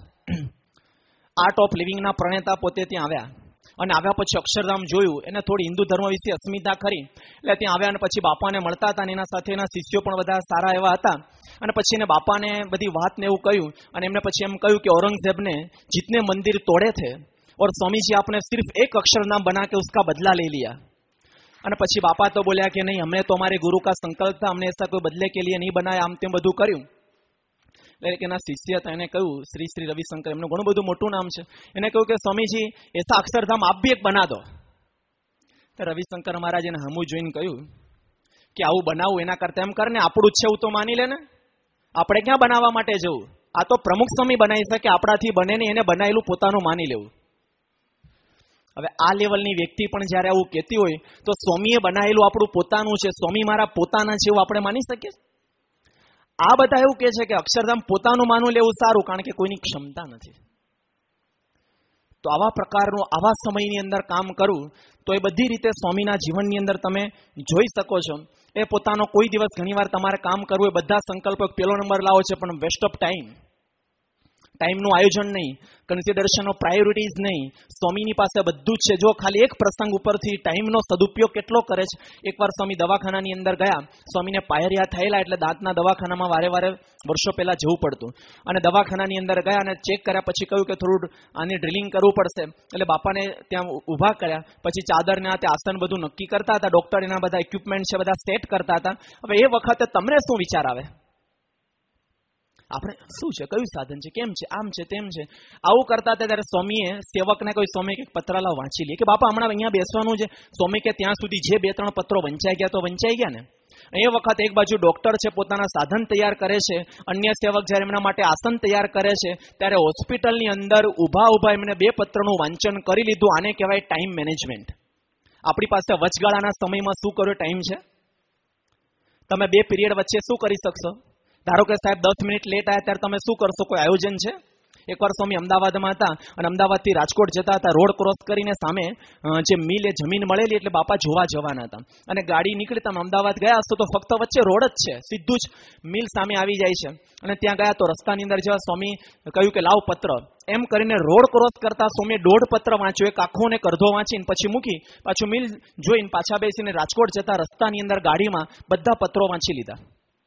આર્ટ ઓફ લિવિંગના પ્રણેતા, પોતે ત્યાં આવ્યા. અને આવ્યા પછી અક્ષરધામ જોયું, એને થોડી હિન્દુ ધર્મ વિશે અસ્મિતા ખરી એટલે ત્યાં આવ્યા. અને પછી બાપાને મળતા હતા, અને એના સાથે એના શિષ્યો પણ બધા સારા એવા હતા. અને પછી એને બાપાને બધી વાતને એવું કહ્યું. અને એમને પછી એમ કહ્યું કે औरंगजेब जितने मंदिर तोड़े थे और स्वामी जी आपने सिर्फ एक अक्षरधाम बना के उसका बदला ले लिया. અને પછી બાપા તો બોલ્યા કે નહીં, हमने तो हमारे गुरु का संकल्प था, हमने ऐसा कोई बदले के लिए नहीं बनाया. आम તેમ બધું કર્યું. એટલે એના શિષ્ય હતા, એને કહ્યું, શ્રી શ્રી રવિશંકર, એમનું ઘણું બધું મોટું નામ છે. એને કહ્યું કે સ્વામીજી એસા અક્ષરધામ આપ ભી એક બના દો. તો રવિશંકર મહારાજ એને હમું જોઈને કહ્યું કે આવું બનાવવું એના કરતા એમ કર ને, આપણું જ છે એવું તો માની લે ને. આપણે ક્યાં બનાવવા માટે જવું? આ તો પ્રમુખ સ્વામી બનાવી શકે, આપણાથી બને ને એને બનાવેલું પોતાનું માની લેવું. હવે આ લેવલની વ્યક્તિ પણ જ્યારે આવું કહેતી હોય તો સ્વામીએ બનાવેલું આપણું પોતાનું છે, સ્વામી મારા પોતાના છે એવું આપણે માની શકીએ? આ બધા એવું કહે છે કે અક્ષરધામ પોતાનું માનું લેવું સારું, કારણ કે કોઈની ક્ષમતા નથી. તો આવા પ્રકારનું આવા સમયની અંદર કામ કરવું, તો એ બધી રીતે સ્વામીના જીવનની અંદર તમે જોઈ શકો છો. એ પોતાનો કોઈ દિવસ, ઘણીવાર તમારે કામ કરવું એ બધા સંકલ્પો પેલો નંબર લાવો છે, પણ વેસ્ટ ઓફ ટાઈમ, ટાઈમનું આયોજન નહીં, કન્સિડરેશન ઓફ પ્રાયોરિટીઝ નહીં. સ્વામીની પાસે બધું જ છે. જો ખાલી એક પ્રસંગ ઉપરથી ટાઈમનો સદુપયોગ કેટલો કરે છે. એકવાર સ્વામી દવાખાનાની અંદર ગયા, સ્વામીને પાયરિયા થયેલા, એટલે દાંતના દવાખાનામાં વારે વારે વર્ષો પહેલા જવું પડતું. અને દવાખાનાની અંદર ગયા અને ચેક કર્યા પછી કહ્યું કે થોડું આની ડ્રિલિંગ કરવું પડશે. એટલે બાપાને ત્યાં ઊભા કર્યા. પછી ચાદરને આ તે આસન બધું નક્કી કરતા હતા. ડોક્ટર એના બધા ઇક્વિપમેન્ટ છે બધા સેટ કરતા હતા. હવે એ વખતે તમને શું વિચાર આવે? આપણે શું છે, કયું સાધન છે, કેમ છે, આમ છે, તેમ છે, આવું કરતા હતા. ત્યારે સ્વામીએ સેવકને કોઈ, સ્વામી કે પત્રાલા વાંચી લે, કે બાપા હમણાં અહીંયા બેસવાનું છે. સ્વામી કે ત્યાં સુધી જે બે ત્રણ પત્રો વંચાઈ ગયા તો વંચાઈ ગયા ને. એ વખત એક બાજુ ડોક્ટર છે, પોતાના સાધન તૈયાર કરે છે, અન્ય સેવક જ્યારે એમના માટે આસન તૈયાર કરે છે, ત્યારે હોસ્પિટલની અંદર ઊભા ઊભા એમને બે પત્રનું વાંચન કરી લીધું. આને કહેવાય ટાઈમ મેનેજમેન્ટ. આપણી પાસે વચગાળાના સમયમાં શું કર્યો ટાઈમ છે? તમે બે પીરિયડ વચ્ચે શું કરી શકશો? ધારો કે સાહેબ દસ મિનિટ લેટ આવ્યા, ત્યારે તમે શું કરશો? કોઈ આયોજન છે? એકવાર સ્વામી અમદાવાદમાં હતા અને અમદાવાદથી રાજકોટ જતા હતા. રોડ ક્રોસ કરીને સામે જે મિલ, એ જમીન મળેલી, એટલે બાપા જોવા જવાના હતા. અને ગાડી નીકળી, તમે અમદાવાદ ગયા હશો તો ફક્ત વચ્ચે રોડ જ છે, સીધું જ મિલ સામે આવી જાય છે. અને ત્યાં ગયા તો રસ્તાની અંદર જેવા સ્વામી કહ્યું કે લાવ પત્ર, એમ કરીને રોડ ક્રોસ કરતા સ્વામીએ દોઢ પત્ર વાંચ્યો, એક આખો ને અડધો વાંચીને પછી મૂકી, પાછું મિલ જોઈને પાછા બેસીને રાજકોટ જતા રસ્તાની અંદર ગાડીમાં બધા પત્રો વાંચી લીધા.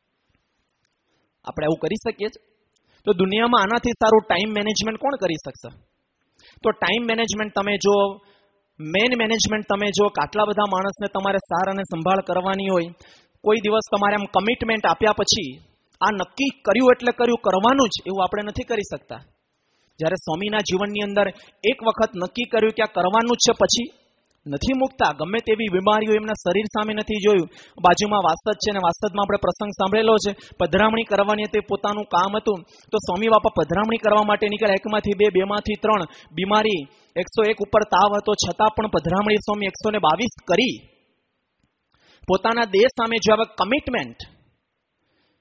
આપણે આવું કરી શકીએ છીએ? તો દુનિયામાં આનાથી સારું ટાઈમ મેનેજમેન્ટ કોણ કરી શકશે? તો ટાઈમ મેનેજમેન્ટ તમે જો, મેન મેનેજમેન્ટ તમે જો, આટલા બધા માણસને તમારે સાર અને સંભાળ કરવાની હોય, કોઈ દિવસ તમારે આમ કમિટમેન્ટ આપ્યા પછી આ નક્કી કર્યું એટલે કર્યું, કરવાનું જ, એવું આપણે નથી કરી શકતા. જ્યારે સ્વામીના જીવનની અંદર એક વખત નક્કી કર્યું કે આ કરવાનું જ છે, પછી નથી મૂકતા. ગમે તેવી બીમારીઓ એમના શરીર સામે નથી જોયું. બાજુમાં વાસદ છે, ને વાસદમાં આપણે પ્રસંગ સાંભળેલો છે, પધરામણી કરવાની હતી, પોતાનું કામ હતું. તો સ્વામી બાપા પધરામણી કરવા માટે નીકળ્યા. એકમાંથી બે, બેમાંથી ત્રણ બીમારી, એકસો એક ઉપર તાવ હતો, છતાં પણ પધરામણી સ્વામી એકસો ને બાવીસ કરી. પોતાના દેહ સામે જો હવે કમિટમેન્ટ,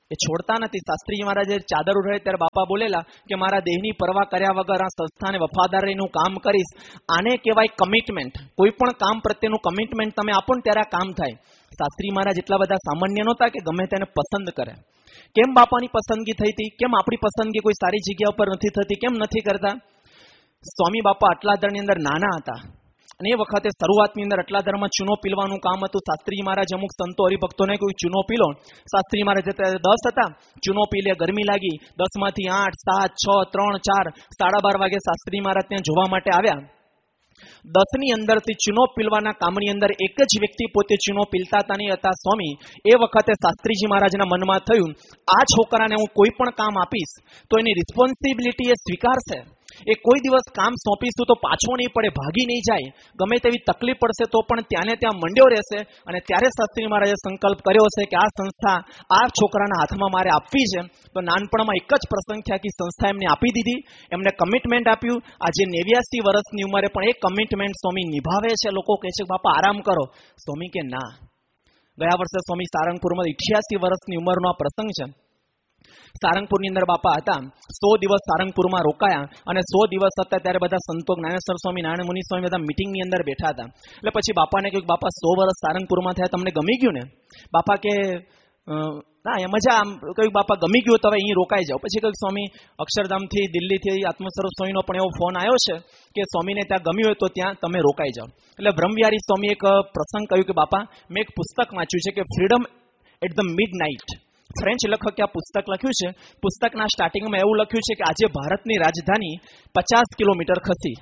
એ છોડતા નથી. શાસ્ત્રીજી મહારાજે ચાદર ઉઠાડે ત્યારે બાપા બોલેલા કે મારા દેહની પરવા કર્યા વગર આ સંસ્થાને વફાદાર રહીને હું કામ કરીશ. આને કહેવાય કમિટમેન્ટ. કોઈ પણ કામ પ્રત્યેનું કમિટમેન્ટ તમે આપો ને ત્યારે આ કામ થાય. શાસ્ત્રી મહારાજ એટલા બધા સામાન્ય નહોતા કે ગમે તેને પસંદ કરે. કેમ બાપાની પસંદગી થઈ હતી? કેમ આપણી પસંદગી કોઈ સારી જગ્યા ઉપર નથી થતી? કેમ નથી કરતા? સ્વામી બાપા અટલાદરની અંદર નાના હતા અને એ વખતે શરૂઆતની અંદર અટલાદરમાં ચૂનો પીલવાનું કામ હતું. શાસ્ત્રીજી મહારાજ અમુક સંતો હરિભક્તોને કોઈ ચૂનો પીલો. શાસ્ત્રી મહારાજ દસ હતા, ચૂનો પીલે, ગરમી લાગી, દસ માંથી આઠ, સાત, છ, ત્રણ, ચાર, સાડા બાર વાગે શાસ્ત્રી મહારાજ ત્યાં જોવા માટે આવ્યા. દસ ની અંદરથી ચૂનો પીલવાના કામની અંદર એક જ વ્યક્તિ પોતે ચૂનો પીલતા હતા નહીં હતા સ્વામી. એ વખતે શાસ્ત્રીજી મહારાજના મનમાં થયું, આ છોકરાને હું કોઈ પણ કામ આપીશ તો એની રિસ્પોન્સિબિલિટી એ સ્વીકારશે. એ કોઈ દિવસ કામ સોંપીશું તો પાછો નહીં પડે, ભાગી નહીં જાય, ગમે તેવી તકલીફ પડશે તો પણ ત્યાંને ત્યાં મંડ્યો રહેશે. અને ત્યારે શાસ્ત્રી મહારાજે સંકલ્પ કર્યો છે કે આ સંસ્થા આ છોકરાના હાથમાં મારે આપવી છે. તો નાનપણમાં એક જ પ્રસંગ થયા કે સંસ્થા એમને આપી દીધી, એમને કમિટમેન્ટ આપ્યું. આજે નેવ્યાસી વર્ષની ઉંમરે પણ એ કમિટમેન્ટ સ્વામી નિભાવે છે. લોકો કહે છે બાપા આરામ કરો, સ્વામી કે ના. ગયા વર્ષે સ્વામી સારંગપુરમાં અઠ્યાસી વર્ષની ઉંમરનો આ પ્રસંગ છે. સારંગપુરની અંદર બાપા હતા, સો દિવસ સારંગપુરમાં રોકાયા અને સો દિવસ હતા ત્યારે બધા સંતો જ્ઞાનેશ્વર સ્વામી, નારાયણ મુનિ સ્વામી બધા મિટિંગની અંદર બેઠા હતા. એટલે પછી બાપાને કહ્યું બાપા સો વર્ષ સારંગપુરમાં થયા, તમને ગમી ગયું ને? બાપા કે ના એ મજા. આમ કહ્યું બાપા ગમી ગયું તો હવે અહીં રોકાઈ જાઓ. પછી કહ્યું સ્વામી અક્ષરધામથી દિલ્હીથી આત્મસ્વરૂપ સ્વામીનો પણ એવો ફોન આવ્યો છે કે સ્વામીને ત્યાં ગમ્યું હોય તો ત્યાં તમે રોકાઈ જાઓ. એટલે બ્રહ્મવિહારી સ્વામી એક પ્રસંગ કહ્યું કે બાપા મેં એક પુસ્તક વાંચ્યું છે કે freedom at the mid night. French લેખકે આ પુસ્તક લખ્યું છે. પુસ્તકના સ્ટાર્ટિંગમાં એવું લખ્યું છે કે આજે ભારતની રાજધાની પચાસ કિલોમીટર ખસી.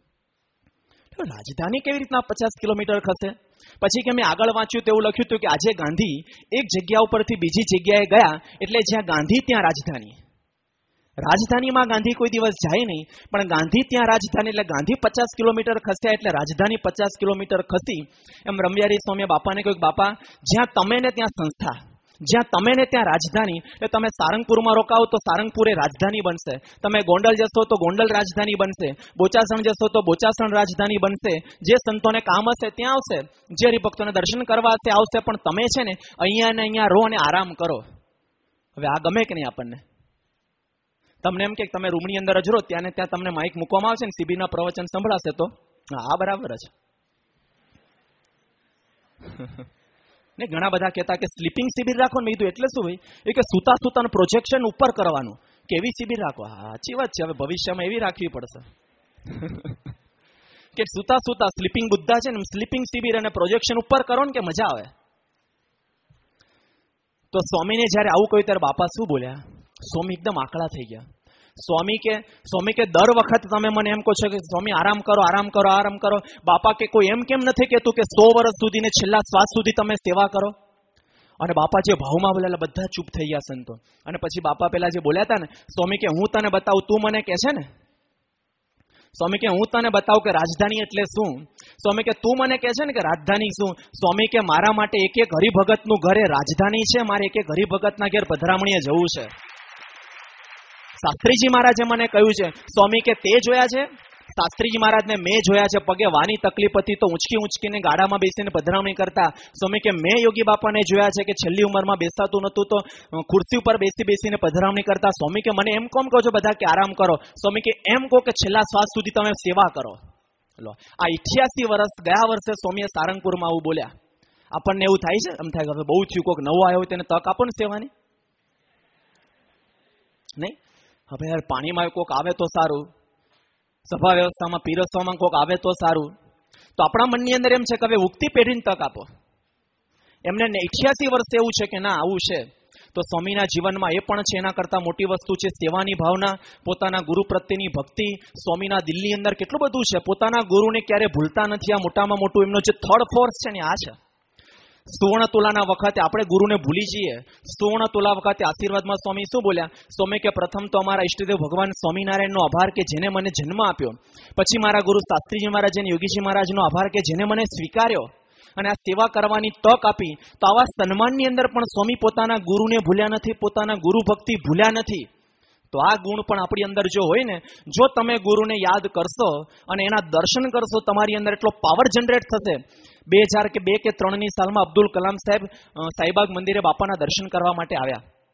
રાજધાની કેવી રીતના પચાસ કિલોમીટર ખસે? પછી કે મેં આગળ વાંચ્યું તો એવું લખ્યું હતું કે આજે ગાંધી એક જગ્યા ઉપરથી બીજી જગ્યાએ ગયા એટલે જ્યાં ગાંધી ત્યાં રાજધાની. રાજધાનીમાં ગાંધી કોઈ દિવસ જાય નહીં, પણ ગાંધી ત્યાં રાજધાની એટલે ગાંધી પચાસ કિલોમીટર ખસ્યા એટલે રાજધાની પચાસ કિલોમીટર ખસી. એમ રમવિહારી સ્વામીએ બાપાને કહ્યું બાપા જ્યાં તમે ને ત્યાં સંસ્થા, જ્યાં તમે ને ત્યાં રાજધાની. એટલે તમે સારંગપુરમાં રોકાવો તો સારંગપુર એ રાજધાની બનશે, તમે ગોંડલ જશો તો ગોંડલ રાજધાની બનશે, બોચાસણ જશો તો બોચાસણ રાજધાની બનશે. જે સંતોને કામ હશે ત્યાં આવશે, જે હરિભક્તોને દર્શન કરવા હશે આવશે, પણ તમે છે ને અહીંયા ને અહીંયા રહો અને આરામ કરો. હવે આ ગમે કે નહીં આપણને? તમને એમ કે તમે રૂમની અંદર જ રહો, ત્યાં ને ત્યાં તમને માઇક મૂકવામાં આવશે ને શિબિરના પ્રવચન સંભળાશે તો હા બરાબર જ. ને ઘણા બધા કહેતા કે સ્લીપિંગ શિબિર રાખો ને. મેં કીધું એટલે શું ભાઈ? એ કે સુતા સુતાનું પ્રોજેક્શન ઉપર કરવાનું. કેવી શિબિર રાખો? હા સાચી વાત છે, હવે ભવિષ્યમાં એવી રાખવી પડશે કે સુતા સુતા સ્લીપિંગ બુદ્ધા છે ને સ્લીપિંગ શિબિર અને પ્રોજેક્શન ઉપર કરો ને કે મજા આવે. તો સ્વામીને જયારે આવું કહ્યું ત્યારે બાપા શું બોલ્યા? સ્વામી એકદમ આકડા થઈ ગયા. સ્વામી કે સ્વામી કે દર વખત તમે મને એમ કહો છો કે સ્વામી આરામ કરો આરામ કરો આરામ કરો. બાપા કે કોઈ એમ કેમ નથી કહેતું કે સો વર્ષ સુધી ને છેલ્લા શ્વાસ સુધી તમે સેવા કરો? અને બાપા જે ભાવમાં બોલેલા બધા ચૂપ થઈ ગયા સંતો. અને પછી બાપા પેલા જે બોલ્યા હતા ને, સ્વામી કે હું તને બતાવું, તું મને કહે છે ને. સ્વામી કે હું તને બતાવું કે રાજધાની એટલે શું. સ્વામી કે તું મને કહે છે ને કે રાજધાની શું. સ્વામી કે મારા માટે એક એક હરિભગતનું ઘર એ રાજધાની છે, મારે એક એક હરિભગતના ઘેર પધરામણીએ જવું છે. શાસ્ત્રીજી મહારાજે મને કહ્યું છે. સ્વામી કે તે જોયા છે? શાસ્ત્રીજી મહારાજને મેં જોયા છે, પગે વાની તકલીફ હતી તો ઊંચકી ઊંચકીને ગાડામાં બેસીને પધરામણી કરતા. સ્વામી કે મેં યોગી બાપાને જોયા છે કે છેલ્લી ઉંમરમાં બેસાતું નતું તો ખુરશી ઉપર બેસી બેસીને પધરામણી કરતા. સ્વામી કે મને એમ કોમ કહો છો બધા કે આરામ કરો? સ્વામી કે એમ કહો કે છેલ્લા શ્વાસ સુધી તમે સેવા કરો. લો આ અઠ્યાસી વર્ષ ગયા વર્ષે સ્વામીએ સારંગપુરમાં આવું બોલ્યા. આપણને એવું થાય છે, એમ થાય કે હવે બહુ થયું, કોઈક નવો આવ્યો તેને તક આપો ને સેવાની. નહીં હવે યાર પાણીમાં કોઈક આવે તો સારું, સભા વ્યવસ્થામાં પીરસવામાં કોઈક આવે તો સારું. તો આપણા મનની અંદર એમ છે કે હવે ઉગતી પેઢીને તક આપો. એમને અઠ્યાસી વર્ષ એવું છે કે ના આવું છે. તો સ્વામીના જીવનમાં એ પણ છે, એના કરતાં મોટી વસ્તુ છે સેવાની ભાવના, પોતાના ગુરુ પ્રત્યેની ભક્તિ. સ્વામીના દિલની અંદર કેટલું બધું છે, પોતાના ગુરુને ક્યારે ભૂલતા નથી. આ મોટામાં મોટું એમનો જે થર્ડ ફોર્સ છે ને આ છે. સુવર્ણ તુલાના વખતે આપણે ગુરુને ભૂલી જઈએ. સુવર્ણ તુલા વખતે આશીર્વાદમાં સ્વામી શું બોલ્યા? સ્વામી કે પ્રથમ તો અમારા ઈષ્ટદેવ ભગવાન સ્વામિનારાયણનો આભાર કે જેને મને જન્મ આપ્યો. પછી મારા ગુરુ શાસ્ત્રીજી મહારાજ અને યોગીજી મહારાજનો આભાર કે જેને મને સ્વીકાર્યો અને આ સેવા કરવાની તક આપી. તો આવા સન્માનની અંદર પણ સ્વામી પોતાના ગુરુને ભૂલ્યા નથી, પોતાના ગુરુ ભક્તિ ભૂલ્યા નથી. તો આ ગુણ પણ આપણી અંદર જો હોય ને, જો તમે ગુરુને યાદ કરશો અને એના દર્શન કરશો, તમારી અંદર એટલો પાવર જનરેટ થશે. બે હજાર કે બે કે ત્રણની સાલમાં અબ્દુલ કલામ સાહેબ સાઈબાગ મંદિરે બાપાના દર્શન કરવા માટે આવ્યા.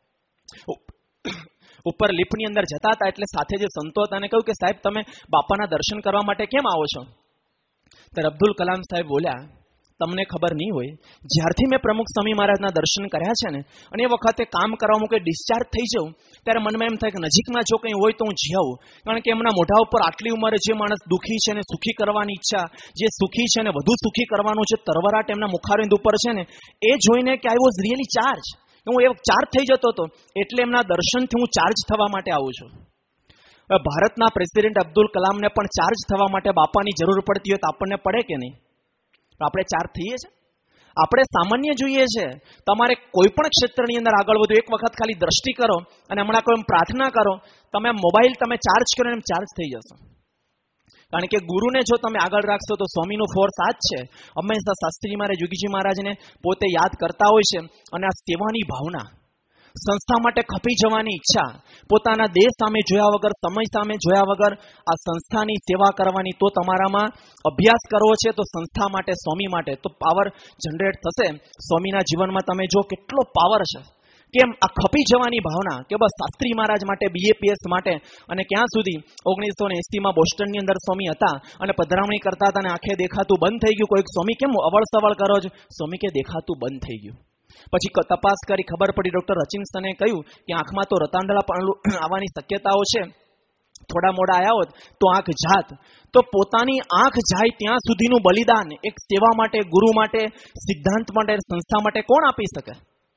ઉપર લિફ્ટની અંદર જતા હતા એટલે સાથે જે સંતો હતા એને કહ્યું કે સાહેબ તમે બાપાના દર્શન કરવા માટે કેમ આવો છો? ત્યારે અબ્દુલ કલામ સાહેબ બોલ્યા, તમને ખબર નહીં હોય, જ્યારથી મેં પ્રમુખ સ્વામી મહારાજના દર્શન કર્યા છે ને, અને એ વખતે કામ કરવા મૂકે ડિસ્ચાર્જ થઈ જાઉં ત્યારે મનમાં એમ થાય કે નજીકમાં જો કંઈ હોય તો હું જી આવું. કારણ કે એમના મોઢા ઉપર આટલી ઉંમરે જે માણસ દુઃખી છે ને સુખી કરવાની ઈચ્છા, જે સુખી છે ને વધુ સુખી કરવાનું છે તરવરાટ એમના મુખારવિંદ ઉપર છે ને, એ જોઈને કે આઈ વોઝ રિયલી ચાર્જ, હું એ ચાર્જ થઈ જતો હતો. એટલે એમના દર્શનથી હું ચાર્જ થવા માટે આવું છું. ભારતના પ્રેસિડેન્ટ અબ્દુલ કલામને પણ ચાર્જ થવા માટે બાપાની જરૂર પડતી હોય તો આપણને પડે કે નહીં? આપણે ચાર્જ થઈએ છીએ? આપણે સામાન્ય જોઈએ છે. તમારે કોઈ પણ ક્ષેત્રની અંદર આગળ વધો, એક વખત ખાલી દ્રષ્ટિ કરો અને હમણાં કોઈ પ્રાર્થના કરો, તમે મોબાઈલ તમે ચાર્જ કરો એમ ચાર્જ થઈ જશો. કારણ કે ગુરુને જો તમે આગળ રાખશો તો સ્વામીનું ફોર્સ આ જ છે. હંમેશા શાસ્ત્રી મહારાજ, યોગીજી મહારાજને પોતે યાદ કરતા હોય છે. અને આ સેવાની ભાવના, સંસ્થા માટે ખપી જવાની ઈચ્છા, પોતાના દેહ સામે જોયા વગર, સમય સામે જોયા વગર આ સંસ્થાની સેવા કરવાની, તો તમારામાં અભ્યાસ કરવો છે તો સંસ્થા માટે, સ્વામી માટે તો પાવર જનરેટ થશે. સ્વામીના જીવનમાં તમે જો કેટલો પાવર છે. કેમ? આ ખપી જવાની ભાવના કે બસ શાસ્ત્રી મહારાજ માટે, બીએપીએસ માટે. અને ક્યાં સુધી ઓગણીસો ને એસીમાં બોસ્ટનની અંદર સ્વામી હતા અને પધરામણી કરતા હતા અને આંખે દેખાતું બંધ થઈ ગયું. કોઈક સ્વામી કેમ અવળ સવળ કરો છો? સ્વામી કે દેખાતું બંધ થઈ ગયું. પછી તપાસ કરી ખબર પડી, ડોક્ટર રચિન્સને કહ્યું કે આંખમાં તો રતાંડળા પણ આવવાની શક્યતાઓ છે, થોડા મોડા આવ્યા હોત તો આંખ જાત. તો પોતાની આંખ જાય ત્યાં સુધીનું બલિદાન એક સેવા માટે, ગુરુ માટે, સિદ્ધાંત માટે, સંસ્થા માટે કોણ આપી શકે?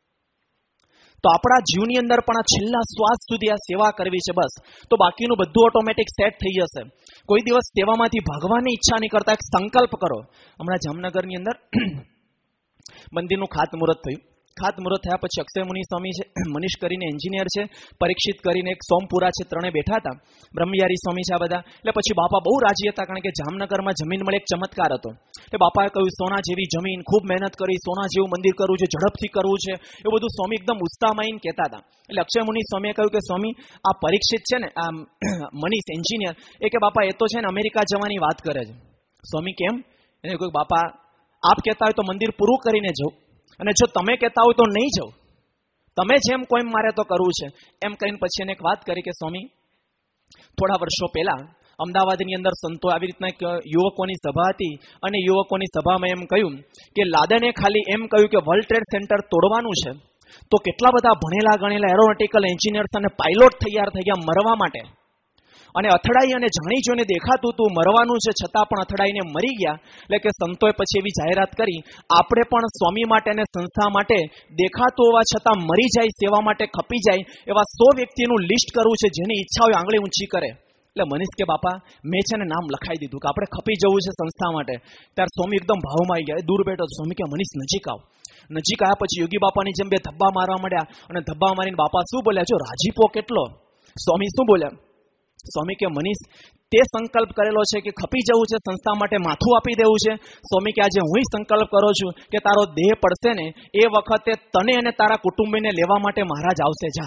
તો આપણા જીવની અંદર પણ આ છેલ્લા શ્વાસ સુધી આ સેવા કરવી છે બસ. તો બાકીનું બધું ઓટોમેટિક સેટ થઈ જશે. કોઈ દિવસ સેવામાંથી ભાગવાની ઈચ્છા નહીં કરતા, એક સંકલ્પ કરો. હમણાં જામનગરની અંદર મંદિરનું ખાતમુહૂર્ત થયું. ખાતમુહૂર્ત થયા પછી અક્ષય મુનિ સ્વામી છે, મનીષ કરીને એન્જિનિયર છે, પરીક્ષિત કરીને એક સોમપુરા છે, ત્રણે બેઠા હતા. બ્રહ્મયારી સ્વામી છે આ બધા. એટલે પછી બાપા બહુ રાજી હતા, કારણ કે જામનગરમાં જમીન મળે એક ચમત્કાર હતો. એટલે બાપાએ કહ્યું સોના જેવી જમીન, ખૂબ મહેનત કરી, સોના જેવું મંદિર કરવું છે, ઝડપથી કરવું છે, એ બધું સ્વામી એકદમ ઉત્સાહમાં કહેતા હતા. એટલે અક્ષય મુનિ સ્વામીએ કહ્યું કે સ્વામી આ પરીક્ષિત છે ને, આ મનીષ એન્જિનિયર, એ કે બાપા એ તો છે ને અમેરિકા જવાની વાત કરે છે. સ્વામી કેમ? એને કહ્યું બાપા આપ કહેતા હોય તો મંદિર પૂરું કરીને જાઉં, અને જો તમે કહેતા હોય તો નહીં જાઉં, તમે જેમ કોઈ મારે તો કરવું છે એમ કહીને પછી એને એક વાત કરી કે સ્વામી થોડા વર્ષો પહેલા અમદાવાદની અંદર સંતો આવી રીતના એક યુવકોની સભા હતી અને યુવકોની સભામાં એમ કહ્યું કે લાદેને ખાલી એમ કહ્યું કે વર્લ્ડ ટ્રેડ સેન્ટર તોડવાનું છે તો કેટલા બધા ભણેલા ગણેલા એરોનોટિકલ એન્જિનિયર્સ અને પાયલોટ તૈયાર થઈ ગયા મરવા માટે, અને અથડાઈ અને જાણી જોઈને દેખાતું હતું મરવાનું છે છતાં પણ અથડાઈને મરી ગયા. એટલે કે સંતોએ પછી એવી જાહેરાત કરી, આપણે પણ સ્વામી માટે અને સંસ્થા માટે દેખાતું હોવા છતાં મરી જાય, સેવા માટે ખપી જાય એવા સો વ્યક્તિનું લિસ્ટ કરવું છે, જેની ઈચ્છા હોય આંગળી ઊંચી કરે. એટલે મનીષ કે બાપા મેં છે ને નામ લખાઈ દીધું કે આપણે ખપી જવું છે સંસ્થા માટે. ત્યારે સ્વામી એકદમ ભાવમાં આવી ગયા, દૂર બેઠો. સ્વામી કે મનીષ નજીક આવ. નજીક આવ્યા પછી યોગી બાપાની જેમ બે ધબ્બા મારવા માંડ્યા, અને ધબ્બા મારીને બાપા શું બોલ્યા, જો રાજીપો કેટલો. સ્વામી શું બોલ્યા? સ્વામી કે મનીષ તે સંકલ્પ કરેલો છે કે ખપી જવું છે સંસ્થા માટે, માથું આપી દેવું છે. સ્વામી કે આજે હું સંકલ્પ કરું છું કે તારો દેહ પડશે ને એ વખતે તને અને તારા કુટુંબીને લેવા માટે મહારાજ આવશે, જા.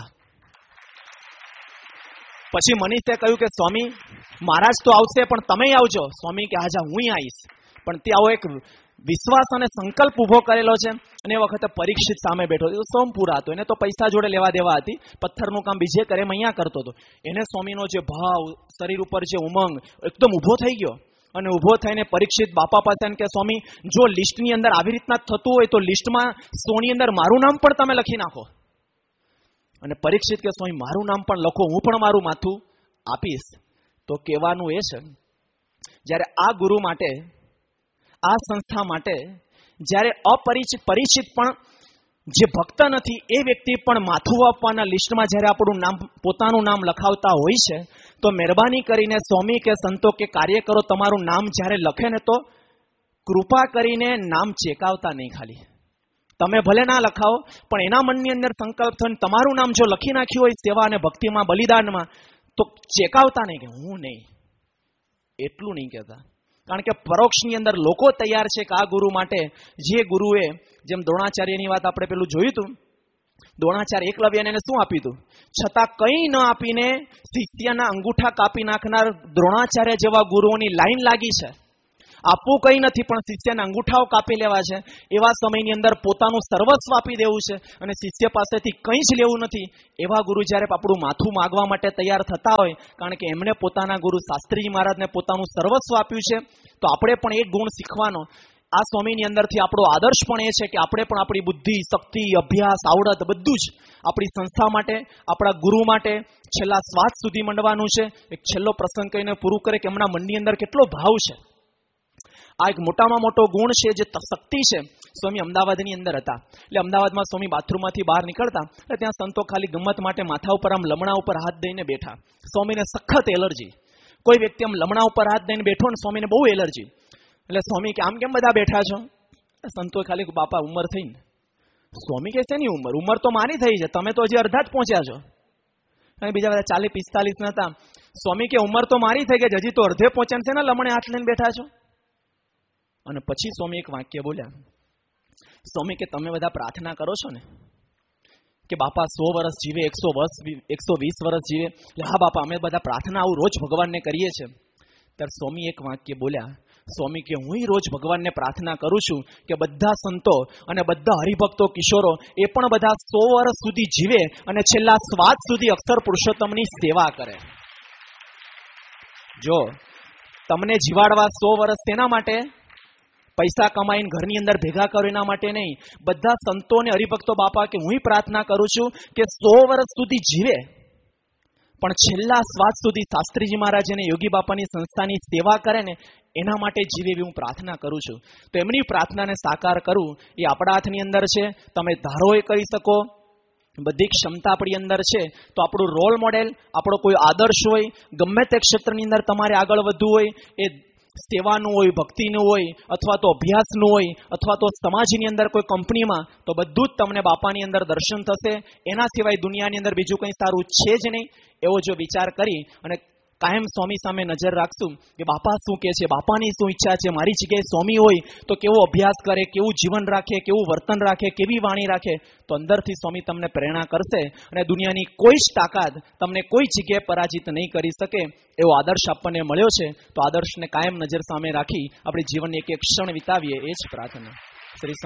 પછી મનીષે કહ્યું કે સ્વામી મહારાજ તો આવશે પણ તમે આવજો. સ્વામી કે આજા હું આવીશ. પણ તે આવો એક વિશ્વાસ અને સંકલ્પ ઉભો કરેલો છે. અને એ વખતે પરીક્ષિત સામે બેઠો હતો, સોમપુરા હતો, એને તો પૈસા જોડે લેવા દેવા હતી, પથ્થરનું કામ બીજે કરે એમ અહીંયા કરતો હતો. એને સ્વામીનો જે ભાવ, શરીર ઉપર જે ઉમંગ એકદમ ઉભો થઈ ગયો. અને ઉભો થઈને પરીક્ષિત બાપા પાસે કે સ્વામી જો લિસ્ટની અંદર આવી રીતના થતું હોય તો લિસ્ટમાં સોની અંદર મારું નામ પણ તમે લખી નાખો. અને પરીક્ષિત કે સ્વામી મારું નામ પણ લખો, હું પણ મારું માથું આપીશ. તો કહેવાનું એ છે જ્યારે આ ગુરુ માટે, આ સંસ્થા માટે, જ્યારે અપરિચિત પરિચિત પણ જે ભક્ત નથી એ વ્યક્તિ પણ માથું આપવાના લિસ્ટમાં જ્યારે આપણું નામ, પોતાનું નામ લખાવતા હોય છે, તો મહેરબાની કરીને સ્વામી કે સંતો કે કાર્યકરો તમારું નામ જ્યારે લખે ને તો કૃપા કરીને નામ ચેકાવતા નહીં. ખાલી તમે ભલે ના લખાવો પણ એના મનની અંદર સંકલ્પ થઈને તમારું નામ જો લખી નાખ્યું હોય સેવા અને ભક્તિમાં, બલિદાનમાં, તો ચેકાવતા નહીં કે હું નહીં, એટલું નહીં કહેતા. કારણ કે પરોક્ષની અંદર લોકો તૈયાર છે કે આ ગુરુ માટે, જે ગુરુએ જેમ દ્રોણાચાર્યની વાત આપણે પેલું જોયું હતું, દ્રોણાચાર્ય એકલવ્યને એને શું આપ્યું હતું, છતાં કંઈ ન આપીને શિષ્યના અંગૂઠા કાપી નાખનાર દ્રોણાચાર્ય જેવા ગુરુઓની લાઈન લાગી છે. આપવું કંઈ નથી, પણ શિષ્યના અંગૂઠાઓ કાપી લેવા છે. એવા સમયની અંદર પોતાનું સર્વસ્વ આપી દેવું છે અને શિષ્ય પાસેથી કંઈ જ લેવું નથી. એવા ગુરુ જ્યારે આપણું માથું માગવા માટે તૈયાર થતા હોય, કારણ કે એમણે પોતાના ગુરુ શાસ્ત્રીજી મહારાજને પોતાનું સર્વસ્વ આપ્યું છે, તો આપણે પણ એક ગુણ શીખવાનો. આ સ્વામીની અંદરથી આપણો આદર્શ પણ એ છે કે આપણે પણ આપણી બુદ્ધિ, શક્તિ, અભ્યાસ, આવડત બધું જ આપણી સંસ્થા માટે, આપણા ગુરુ માટે છેલ્લા શ્વાસ સુધી મંડવાનું છે. એક છેલ્લો પ્રસંગ કહીને પૂરું કરે કે એમના મનની અંદર કેટલો ભાવ છે. આ એક મોટામાં મોટો ગુણ છે, જે શક્તિ છે. સ્વામી અમદાવાદની અંદર હતા, એટલે અમદાવાદમાં સ્વામી બાથરૂમમાંથી બહાર નીકળતા એટલે ત્યાં સંતો ખાલી ગમત માટે માથા ઉપર આમ લમણા ઉપર હાથ દઈને બેઠા. સ્વામીને સખત એલર્જી. કોઈ વ્યક્તિ આમ લમણા ઉપર હાથ દઈને બેઠો ને સ્વામીને બહુ એલર્જી. એટલે સ્વામી કે આમ કેમ બધા બેઠા છો? સંતો ખાલી બાપા ઉંમર થઈ ને. સ્વામી કે શેની ઉંમર? ઉંમર તો મારી થઈ છે, તમે તો હજી અડધા જ પહોંચ્યા છો. અને બીજા બધા ચાલીસ પિસ્તાલીસ ના હતા. સ્વામી કે ઉંમર તો મારી થઈ ગઈ, હજી તો અડધે પહોંચ્યા છે ને લમણે હાથ લઈને બેઠા છો. અને પછી સ્વામી એક વાક્ય બોલ્યા. સ્વામી કે તમે બધા પ્રાર્થના કરો છો ને કે બાપા સો વર્ષ જીવે, એકસો વર્ષ એકસો વીસ વર્ષ જીવે. હા બાપા, અમે બધા પ્રાર્થના આવું રોજ ભગવાનને કરીએ છીએ. ત્યારે સ્વામી એક વાક્ય બોલ્યા. સ્વામી કે હું રોજ ભગવાનને પ્રાર્થના કરું છું કે બધા સંતો અને બધા હરિભક્તો કિશોરો એ પણ બધા સો વર્ષ સુધી જીવે અને છેલ્લા શ્વાસ સુધી અક્ષર પુરુષોત્તમની સેવા કરે. જો તમને જીવાડવા સો વર્ષ તેના માટે, પૈસા કમાઈને ઘરની અંદર ભેગા કરો એના માટે નહીં. બધા સંતો અને હરિભક્તો બાપા કે હું પ્રાર્થના કરું છું કે સો વર્ષ સુધી જીવે પણ છેલ્લા શ્વાસ સુધી શાસ્ત્રીજી મહારાજ અને યોગી બાપાની સંસ્થાની સેવા કરે ને એના માટે જીવે એવી હું પ્રાર્થના કરું છું. તો એમની પ્રાર્થનાને સાકાર કરવું એ આપણા હાથની અંદર છે. તમે ધારો એ કરી શકો, બધી ક્ષમતા આપણી અંદર છે. તો આપણું રોલ મોડેલ, આપણો કોઈ આદર્શ હોય, ગમે તે ક્ષેત્રની અંદર તમારે આગળ વધવું હોય, એ સેવાનું હોય, ભક્તિનું હોય, અથવા તો અભ્યાસનું હોય, અથવા તો સમાજની અંદર કોઈ કંપનીમાં, તો બધું જ તમને બાપાની અંદર દર્શન થશે. એના સિવાય દુનિયાની અંદર બીજું કંઈ સારું છે જ નહીં. એવો જો વિચાર કરી અને કાયમ સ્વામી સામે નજર રાખશું કે બાપા શું કહે છે, બાપાની શું ઈચ્છા છે, મારી જગ્યાએ સ્વામી હોય તો કેવો અભ્યાસ કરે, કેવું જીવન રાખે, કેવું વર્તન રાખે, કેવી વાણી રાખે, તો અંદરથી સ્વામી તમને પ્રેરણા કરશે અને દુનિયાની કોઈ જ તાકાત તમને કોઈ જગ્યાએ પરાજિત નહીં કરી શકે. એવો આદર્શ આપણને મળ્યો છે. તો આદર્શને કાયમ નજર સામે રાખી આપણે જીવનની એક એક ક્ષણ વિતાવીએ, એ જ પ્રાર્થના. શ્રી